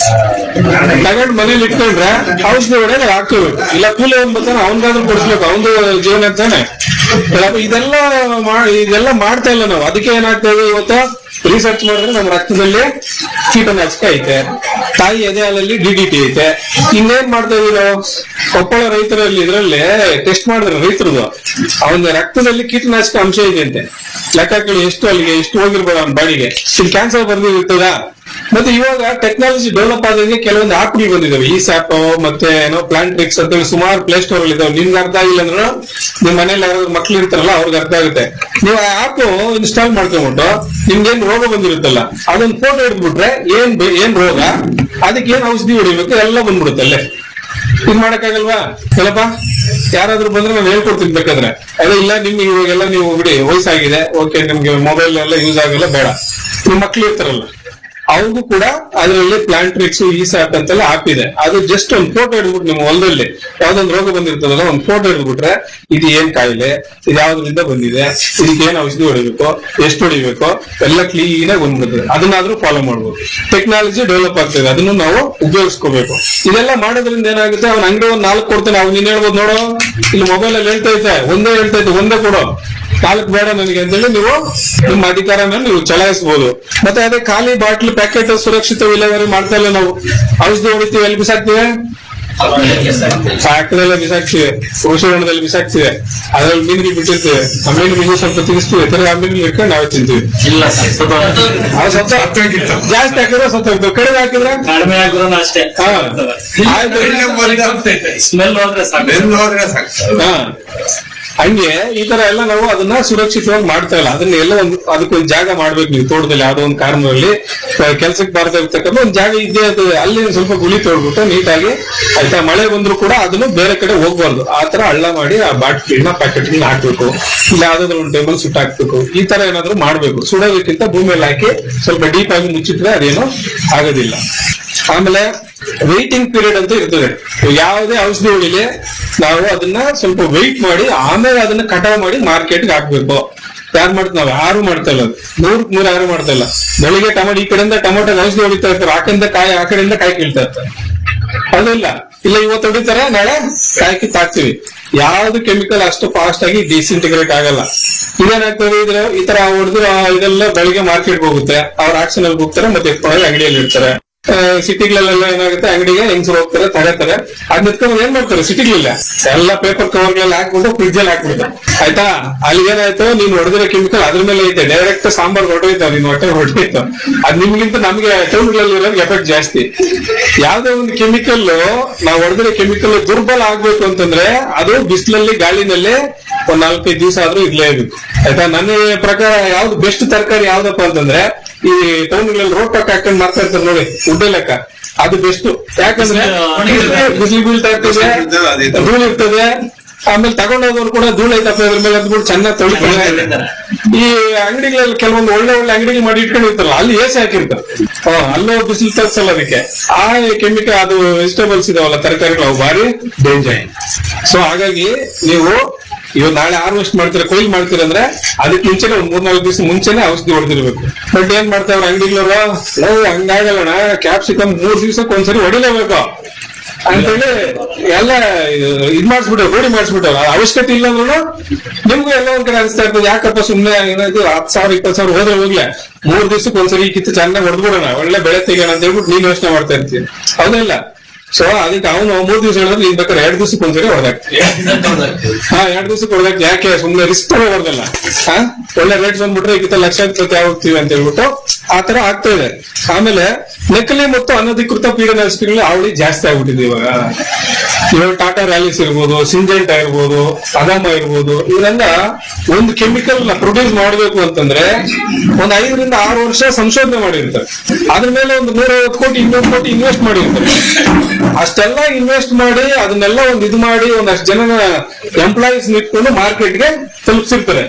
ತಗೊಂಡ್ ಮನೇಲಿ ಇಟ್ಕೊಂಡ್ರೆ ಔಷಧಿ ಹೊಡೆಯಲ್ಲ ಹಾಕೋಬೇಕು. ಇಲ್ಲ ಕೂಲಿ ಅವ್ನ್ ಬರ್ತಾನೆ ಅವನ್ಗಾದ್ರೂ ಕೊಡಿಸ್ಬೇಕು, ಅವನದು ಜೀವನ ಅಂತಾನೆ. ಇದೆಲ್ಲ ಇದೆಲ್ಲ ಮಾಡ್ತಾ ಇಲ್ಲ ನಾವು. ಅದಕ್ಕೆ ಏನಾಗ್ತದೆ ಇವತ್ತು ರಿಸರ್ಚ್ ಮಾಡಿದ್ರೆ ನಮ್ಮ ರಕ್ತದಲ್ಲಿ ಕೀಟನಾಶಕ ಐತೆ, ತಾಯಿ ಎದೆ ಹಾಲಲ್ಲಿ ಡಿ ಡಿ ಟಿ ಐತೆ. ಇನ್ನೇನ್ ಮಾಡ್ತಾ ಇದೀವಿ ನಾವು? ಕೊಪ್ಪಳ ರೈತರಲ್ಲಿ ಇದ್ರಲ್ಲಿ ಟೆಸ್ಟ್ ಮಾಡಿದ್ರೆ ರೈತರದು ಅವನ ರಕ್ತದಲ್ಲಿ ಕೀಟನಾಶಕ ಅಂಶ ಇದೆ ಅಂತೆ. ಲೆಕ್ಕಗಳು ಎಷ್ಟು ಅಲ್ಲಿಗೆ ಎಷ್ಟು ಹೋಗಿರ್ಬೋದು ಅವನ ಬಾಡಿಗೆ. ಇಲ್ಲಿ ಕ್ಯಾನ್ಸರ್ ಬರ್ದಿರ್ತದ. ಮತ್ತೆ ಇವಾಗ ಟೆಕ್ನಾಲಜಿ ಡೆವಲಪ್ ಆದಂಗೆ ಕೆಲವೊಂದು ಆಪ್ಗಳು ಬಂದಿದಾವೆ, ಈ ಸ್ಯಾಪ್ ಮತ್ತೆ ಏನೋ ಪ್ಲಾಂಟ್ರಿಕ್ಸ್ ಅಂತ ಸುಮಾರು ಪ್ಲೇ ಸ್ಟೋರ್ ಅಲ್ಲಿ ಇದಾವೆ. ನಿಮ್ಗೆ ಅರ್ಥ ಆಗಿಲ್ಲ ಅಂದ್ರೆ ನಿಮ್ ಮನೇಲಿ ಯಾರಾದ್ರೂ ಮಕ್ಳು ಇರ್ತಾರಲ್ಲ ಅವ್ರಿಗೆ ಅರ್ಥ ಆಗುತ್ತೆ. ನೀವು ಆ ಆಪ್ ಇನ್ಸ್ಟಾಲ್ ಮಾಡ್ಕೊಂಡ್ಬಿಟ್ಟು ನಿಮ್ಗೇನ್ ರೋಗ ಬಂದಿರುತ್ತಲ್ಲ ಅದೊಂದು ಫೋಟೋ ಹಿಡಿದ್ಬಿಟ್ರೆ ಏನ್ ಏನ್ ರೋಗ, ಅದಕ್ಕೆ ಏನ್ ಔಷಧಿ ಹೊಡಿಬೇಕು ಎಲ್ಲ ಬಂದ್ಬಿಡುತ್ತೆ ಅಲ್ಲೇ. ಇದ್ ಮಾಡಕ್ಕಾಗಲ್ವಾ? ಎಲ್ಲಪ್ಪ ಯಾರಾದ್ರೂ ಬಂದ್ರೆ ನಾನು ಹೇಳ್ಕೊಡ್ತೀನಿ ಬೇಕಾದ್ರೆ. ಅದೇ ಇಲ್ಲ ನಿಮ್ಗೆ ಇವಾಗೆಲ್ಲ ನೀವು ಬಿಡಿ ವಯಸ್ಸಾಗಿದೆ, ಓಕೆ ನಿಮ್ಗೆ ಮೊಬೈಲ್ ಎಲ್ಲ ಯೂಸ್ ಆಗಲ್ಲ, ಬೇಡ. ನಿಮ್ ಮಕ್ಳು ಇರ್ತಾರಲ್ಲ ಅವ್ರಿಗೂ ಕೂಡ ಅದರಲ್ಲಿ ಪ್ಲಾಂಟ್ರಿಕ್ಸ್ ಈ ಸ್ಯಾಪ್ ಅಂತೆಲ್ಲ ಆಪ್ ಇದೆ. ಅದು ಜಸ್ಟ್ ಒಂದು ಫೋಟೋ ಹಿಡ್ಬಿಟ್ಟು ನಿಮ್ಮ ಹೊಲದಲ್ಲಿ ಯಾವ್ದೊಂದು ರೋಗ ಬಂದಿರ್ತದಲ್ಲ ಒಂದು ಫೋಟೋ ಹಿಡ್ಬಿಟ್ರೆ ಇದು ಏನ್ ಕಾಯಿಲೆ, ಇದು ಯಾವ್ದ್ರಿಂದ ಬಂದಿದೆ, ಇದಕ್ಕೆ ಏನ್ ಔಷಧಿ ಹೊಡಿಬೇಕು, ಎಷ್ಟು ಹೊಡಿಬೇಕು ಎಲ್ಲ ಕ್ಲೀನ್ ಆಗಿ ಬಂದ್ಬಿಡ್ತದೆ. ಅದನ್ನಾದ್ರೂ ಫಾಲೋ ಮಾಡ್ಬೋದು. ಟೆಕ್ನಾಲಜಿ ಡೆವಲಪ್ ಆಗ್ತದೆ, ಅದನ್ನು ನಾವು ಉಪಯೋಗಿಸ್ಕೋಬೇಕು. ಇದೆಲ್ಲ ಮಾಡೋದ್ರಿಂದ ಏನಾಗುತ್ತೆ, ಅವ್ನ ಅಂಗಡಿ ಒಂದ್ ನಾಲ್ಕು ಕೊಡ್ತಾನೆ, ಅವ್ನು ನೀನ್ ಹೇಳ್ಬೋದು ನೋಡು ಇಲ್ಲಿ ಮೊಬೈಲ್ ಅಲ್ಲಿ ಹೇಳ್ತಾ ಐತೆ ಒಂದೇ ಹೇಳ್ತಾ ಐತೆ ಒಂದೇ ಕೊಡು, ನಾಲ್ಕು ಬೇಡ ನನಗೆ ಅಂತೇಳಿ ನೀವು ನಿಮ್ಮ ಅಧಿಕಾರನ ನೀವು ಚಲಾಯಿಸಬಹುದು. ಮತ್ತೆ ಅದೇ ಖಾಲಿ ಬಾಟ್ಲು ಪ್ಯಾಕೆಟ್ ಸುರಕ್ಷಿತ ವಿಲೇವಾರಿ ಮಾಡ್ತಾ ಇಲ್ಲ ನಾವು. ಔಷಧಿ ಹೊಡಿತೀವಿ, ಎಲ್ಲಿ ಬಿಸಾಕ್ತಿವೆ? ಫ್ಯಾಕ್ಟರಿಯಲ್ಲ ಬಿಸಾಕ್ತಿವೆ, ಔಷಧದಲ್ಲಿ ಬಿಸಾಕ್ತಿವೆ, ಅದ್ರಲ್ಲಿ ಮೀನಿಗೆ ಬಿಟ್ಟಿರ್ತೀವಿ. ಆ ಮೀನು ಮೀನು ಸ್ವಲ್ಪ ತಿನ್ನಿಸ್ತೀವಿ, ತಿರ್ಗಿ ಆ ಮೀನು ಇಟ್ಕೊಂಡು ನಾವೇ ತಿಂತೀವಿ. ಜಾಸ್ತಿ ಹಾಕಿದ್ರೆ ಸತ್ತ ಹೋಗ್ತವೆ, ಕಡಿಮೆ ಹಾಕಿದ್ರೆ ಕಡಿಮೆ ಆಗಿರೋ ಅಷ್ಟೇ. ಸ್ಮೆಲ್ ಹೋದ್ರೆ ಸಾಕು. ಹಾ ಹಂಗೆ ಈ ತರ ಎಲ್ಲ ನಾವು ಅದನ್ನ ಸುರಕ್ಷಿತವಾಗಿ ಮಾಡ್ತಾ ಇಲ್ಲ. ಅದನ್ನ ಎಲ್ಲ ಒಂದು ಅದಕ್ಕೊಂದು ಜಾಗ ಮಾಡ್ಬೇಕು. ನೀವು ತೋಟದಲ್ಲಿ ಯಾವ್ದೋ ಒಂದು ಕಾರಣದಲ್ಲಿ ಕೆಲ್ಸಕ್ಕೆ ಬಾರ್ತಾ ಇರ್ತಕ್ಕಂಥ ಒಂದು ಜಾಗ ಇದ್ದೇ ಇರ್ತದೆ, ಅಲ್ಲಿ ಸ್ವಲ್ಪ ಗುಳಿ ತೊಳ್ಬಿಟ್ಟು ನೀಟಾಗಿ ಆಯ್ತಾ, ಮಳೆ ಬಂದ್ರು ಕೂಡ ಅದನ್ನು ಬೇರೆ ಕಡೆ ಹೋಗ್ಬಾರ್ದು. ಆ ತರ ಹಳ್ಳ ಮಾಡಿ ಆ ಬಾಟ್ಲಿನ ಪ್ಯಾಕೆಟ್ಗಳನ್ನ ಹಾಕ್ಬೇಕು, ಇಲ್ಲ ಯಾವ್ದಾದ್ರು ಒಂದು ಟೇಬಲ್ ಸುಟ್ಟು ಹಾಕ್ಬೇಕು. ಈ ತರ ಏನಾದ್ರು ಮಾಡ್ಬೇಕು. ಸುಡೋದಕ್ಕಿಂತ ಭೂಮಿಯಲ್ಲಿ ಹಾಕಿ ಸ್ವಲ್ಪ ಡೀಪ್ ಆಗಿ ಮುಚ್ಚಿಟ್ರೆ ಅದೇನು ಆಗೋದಿಲ್ಲ. ಆಮೇಲೆ ವೆಯ್ಟಿಂಗ್ ಪೀರಿಯಡ್ ಅಂತ ಇರ್ತದೆ. ಯಾವುದೇ ಔಷಧಿ ಹೊಡಿಲಿ ನಾವು ಅದನ್ನ ಸ್ವಲ್ಪ ವೆಯ್ಟ್ ಮಾಡಿ ಆಮೇಲೆ ಅದನ್ನ ಕಟಾವ್ ಮಾಡಿ ಮಾರ್ಕೆಟ್ಗೆ ಹಾಕ್ಬೇಕು. ಯಾರು ಮಾಡ್ತೀವಿ ನಾವು? ಯಾರು ಮಾಡ್ತಾ ಇಲ್ಲ. ನೂರಕ್ ನೂರ ಯಾರು ಮಾಡ್ತಾ ಇಲ್ಲ. ಬೆಳಿಗ್ಗೆ ಟೊಮೆಟೊ ಈ ಕಡೆಯಿಂದ ಟೊಮೆಟೊ ಔಷಧಿ ಹೊಡಿತಾ ಇರ್ತಾರೆ, ಆ ಕಡೆಯಿಂದ ಕಾಯಿ ಆ ಕಡೆಯಿಂದ ಕಾಯಿ ಕೀಳ್ತಾ ಇರ್ತಾರೆ. ಅದಿಲ್ಲ, ಇಲ್ಲ ಇವತ್ತು ಹೊಡಿತಾರೆ ನಾಳೆ ಕಾಯಿ ಕಿತ್ತಾಕ್ತಿವಿ. ಯಾವ್ದು ಕೆಮಿಕಲ್ ಅಷ್ಟು ಫಾಸ್ಟ್ ಆಗಿ ಡಿಸಿಂಟಿಗ್ರೇಟ್ ಆಗಲ್ಲ. ಇದೇನಾಗ್ತದೆ ಇದ್ರೆ ಈ ತರ ಹೊಡೆದು ಇದೆಲ್ಲ ಬೆಳಿಗ್ಗೆ ಮಾರ್ಕೆಟ್ಗೆ ಹೋಗುತ್ತೆ, ಅವ್ರ ಆಕ್ಷನ್ ಅಲ್ಲಿ ಹೋಗ್ತಾರೆ, ಮತ್ತೆ ಎತ್ಕೊಂಡು ಅಂಗಡಿಯಲ್ಲಿ ಇಡ್ತಾರೆ. ಸಿಟಿಗಳೆಲ್ಲ ಏನಾಗುತ್ತೆ, ಅಂಗಡಿಗೆ ಹೆಂಗ್ಸರು ಹೋಗ್ತಾರೆ ತಗೋತಾರೆ, ಅದ್ ನಿತ್ಕೊಂಡು ಏನ್ ಮಾಡ್ತಾರೆ ಸಿಟಿಗಳೆಲ್ಲ ಎಲ್ಲ ಪೇಪರ್ ಕವರ್ಗೆಲ್ಲ ಹಾಕ್ಬಿಟ್ಟು ಫ್ರಿಜ್ ಅಲ್ಲಿ ಹಾಕ್ಬಿಡ್ತಾರೆ. ಆಯ್ತಾ, ಅಲ್ಲಿಗೇನಾಯ್ತು, ನೀನ್ ಹೊಡೆದಿರೋ ಕೆಮಿಕಲ್ ಅದ್ರ ಮೇಲೆ ಐತೆ, ಡೈರೆಕ್ಟ್ ಸಾಂಬಾರ್ ಹೊಡೆಯೋಯ್ತಾವ, ನಿನ್ ಹೊಟ್ಟೆ ಹೊಡೆಯೋಯ್ತು. ಅದ್ ನಿಮ್ಗಿಂತ ನಮ್ಗೆ ಟೌನ್ಗಳಲ್ಲಿ ಇರೋದು ಎಫೆಕ್ಟ್ ಜಾಸ್ತಿ. ಯಾವ್ದೇ ಒಂದು ಕೆಮಿಕಲ್ ನಾವು ಹೊಡೆದಿರೋ ಕೆಮಿಕಲ್ ದುರ್ಬಲ ಆಗ್ಬೇಕು ಅಂತಂದ್ರೆ ಅದು ಬಿಸಿಲಲ್ಲಿ ಗಾಳಿನಲ್ಲಿ ಒಂದ್ ನಾಲ್ಕೈದು ದಿವಸ ಆದ್ರೂ ಇರ್ಲೇಬೇಕು. ಆಯ್ತಾ, ನನ್ನ ಪ್ರಕಾರ ಯಾವ್ದು ಬೆಸ್ಟ್ ತರಕಾರಿ ಯಾವ್ದಪ್ಪ ಅಂತಂದ್ರೆ ಈ ಟೌನ್ಗಳಲ್ಲಿ ರೋಡ್ ಪಕ್ಕ ಹಾಕೊಂಡು ಮಾಡ್ತಾ ಇರ್ತಾರೆ ನೋಡಿ, ಉಡ್ಡೆ ಲೆಕ್ಕ, ಅದು ಬೆಸ್ಟ್. ಯಾಕಂದ್ರೆ ಬಿಸಿಲು ಬೀಳ್ತಾ ಇರ್ತದೆ, ಧೂಳು ಇರ್ತದೆ, ಆಮೇಲೆ ತಗೊಂಡೋದವ್ರು ಕೂಡ ಧೂಳು ಐತಪ್ಪ ಅದ್ರ ಮೇಲೆ ಅಂದ್ಬಿಟ್ಟು ಚೆನ್ನಾಗಿ ತೊಳಿತಾರೆ. ಈ ಅಂಗಡಿಗಳಲ್ಲಿ ಕೆಲವೊಂದು ಒಳ್ಳೆ ಒಳ್ಳೆ ಅಂಗಡಿಗಳು ಮಾಡಿ ಇಟ್ಕೊಂಡಿರ್ತಾರಲ್ಲ, ಅಲ್ಲಿ ಎ ಸಿ ಹಾಕಿರ್ತಾರೆ, ಅಲ್ಲೂ ಬಿಸಿಲು ತರಿಸಲ್ಲ ಅದಕ್ಕೆ. ಆ ಕೆಮಿಕಲ್ ಅದು ವೆಜಿಟೇಬಲ್ಸ್ ಇದಾವಲ್ಲ ತರಕಾರಿಗಳು, ಅವು ಭಾರಿ ಡೇಂಜರ್. ಸೊ ಹಾಗಾಗಿ ನೀವು ಇವ್ ನಾಳೆ ಹಾರ್ವೆಸ್ಟ್ ಮಾಡ್ತೀರಾ, ಕೊಯ್ಲು ಮಾಡ್ತೀರ ಅಂದ್ರೆ ಅದಕ್ಕೆ ಮುಂಚೆನೆ ಒಂದ್ ಮೂರ್ನಾಲ್ಕು ದಿವಸ ಮುಂಚೆನೆ ಔಷಧಿ ಹೊಡೆದಿರ್ಬೇಕು. ಬಟ್ ಏನ್ ಮಾಡ್ತಾವ್ರ ಅಂಗಡಿಗಳವ, ನಾವು ಹಂಗಾಗಲ್ಲಣ್ಣ ಕ್ಯಾಪ್ಸಿಕಮ್ ಮೂರ್ ದಿವ್ಸಕ್ಕೆ ಒಂದ್ಸರಿ ಹೊಡಿಲೇಬೇಕು ಅಂತೇಳಿ ಎಲ್ಲ ಇದ್ ಮಾಡಿಸ್ಬಿಟ್ಟಾರ, ರೂಢಿ ಮಾಡಿಸ್ಬಿಟ್ಟಾರ. ಅವಶ್ಯಕತೆ ಇಲ್ಲ ಅಂದ್ರೂ ನಿಮ್ಗೂ ಎಲ್ಲ ಒಂದ್ ಕಡೆ ಅನಿಸ್ತಾ ಇರ್ತದೆ, ಯಾಕಪ್ಪ ಸುಮ್ನೆ ಏನಾಯ್ತು ಹತ್ತು ಸಾವಿರ ಇಪ್ಪತ್ತು ಸಾವಿರ ಹೋದ್ರೆ ಹೋಗ್ಲೆ, ಮೂರ್ ದಿವ್ಸಕ್ಕೆ ಒಂದ್ಸರಿ ಈ ಕಿತ್ತು ಚೆನ್ನಾಗಿ ಹೊಡೆದ್ಬಿಡೋಣ, ಒಳ್ಳೆ ಬೆಳೆ ತೆಗೋಣ ಅಂತ ಹೇಳ್ಬಿಟ್ಟು ನೀನ್ ಯೋಚನೆ ಮಾಡ್ತಾ ಇರ್ತೀವಿ. ಹೌದಿಲ್ಲ? ಸೊ ಅದಕ್ಕೆ ಅವನು ಮೂರ್ ದಿವಸ ಹೇಳಿದ್ರೆ ನೀನ್ ಬೇಕಾದ್ರೆ ಎರಡ್ ದಿವಸಕ್ಕೆ ಒಂದ್ಸರಿ ಹೊಡೆದಾಕ್ತೀವಿ. ಹಾ ಎರಡ್ ದಿವಸಕ್ಕೆ ಹೊಡೆದಾಕ್ತಿ, ಯಾಕೆ ಸುಮ್ನೆ ರಿಸ್ಕ್ ತಗೋಬಾರ್ದಲ್ಲ. ಹಾ ಒಳ್ಳೆ ರೇಟ್ಸ್ ಬಂದ್ಬಿಟ್ರೆ ಈಗ ಲಕ್ಷಾಧಿಪತಿ ಹೋಗ್ತೀವಿ ಅಂತ ಹೇಳ್ಬಿಟ್ಟು ಆತರ ಆಗ್ತಾ ಇದೆ. ಆಮೇಲೆ ನಕಲಿ ಮತ್ತು ಅನಧಿಕೃತ ಪೀಡನಾಶಕಗಳ ಅವಳಿ ಜಾಸ್ತಿ ಆಗ್ಬಿಟ್ಟಿದೆ ಇವಾಗ. ಇವಾಗ ಟಾಟಾ ರ್ಯಾಲಿಸ್ ಇರ್ಬೋದು, ಸಿಂಜೆಂಟಾ ಇರ್ಬೋದು, ಅದಾಮ ಇರ್ಬೋದು, ಇವರೆಲ್ಲ ಒಂದು ಕೆಮಿಕಲ್ ಪ್ರೊಡ್ಯೂಸ್ ಮಾಡ್ಬೇಕು ಅಂತಂದ್ರೆ ಒಂದ್ ಐದರಿಂದ ಆರು ವರ್ಷ ಸಂಶೋಧನೆ ಮಾಡಿರ್ತಾರೆ. ಅದ್ರ ಮೇಲೆ ಒಂದು ನೂರೈವತ್ತು ಕೋಟಿ ಇನ್ನೂರು ಕೋಟಿ ಇನ್ವೆಸ್ಟ್ ಮಾಡಿರ್ತಾರೆ. ಅಷ್ಟೆಲ್ಲ ಇನ್ವೆಸ್ಟ್ ಮಾಡಿ ಅದನ್ನೆಲ್ಲ ಒಂದು ಇದು ಮಾಡಿ ಒಂದಷ್ಟು ಜನ ಎಂಪ್ಲಾಯೀಸ್ ಇಟ್ಕೊಂಡು ಮಾರ್ಕೆಟ್ಗೆ ತಲುಪಿಸಿರ್ತಾರೆ.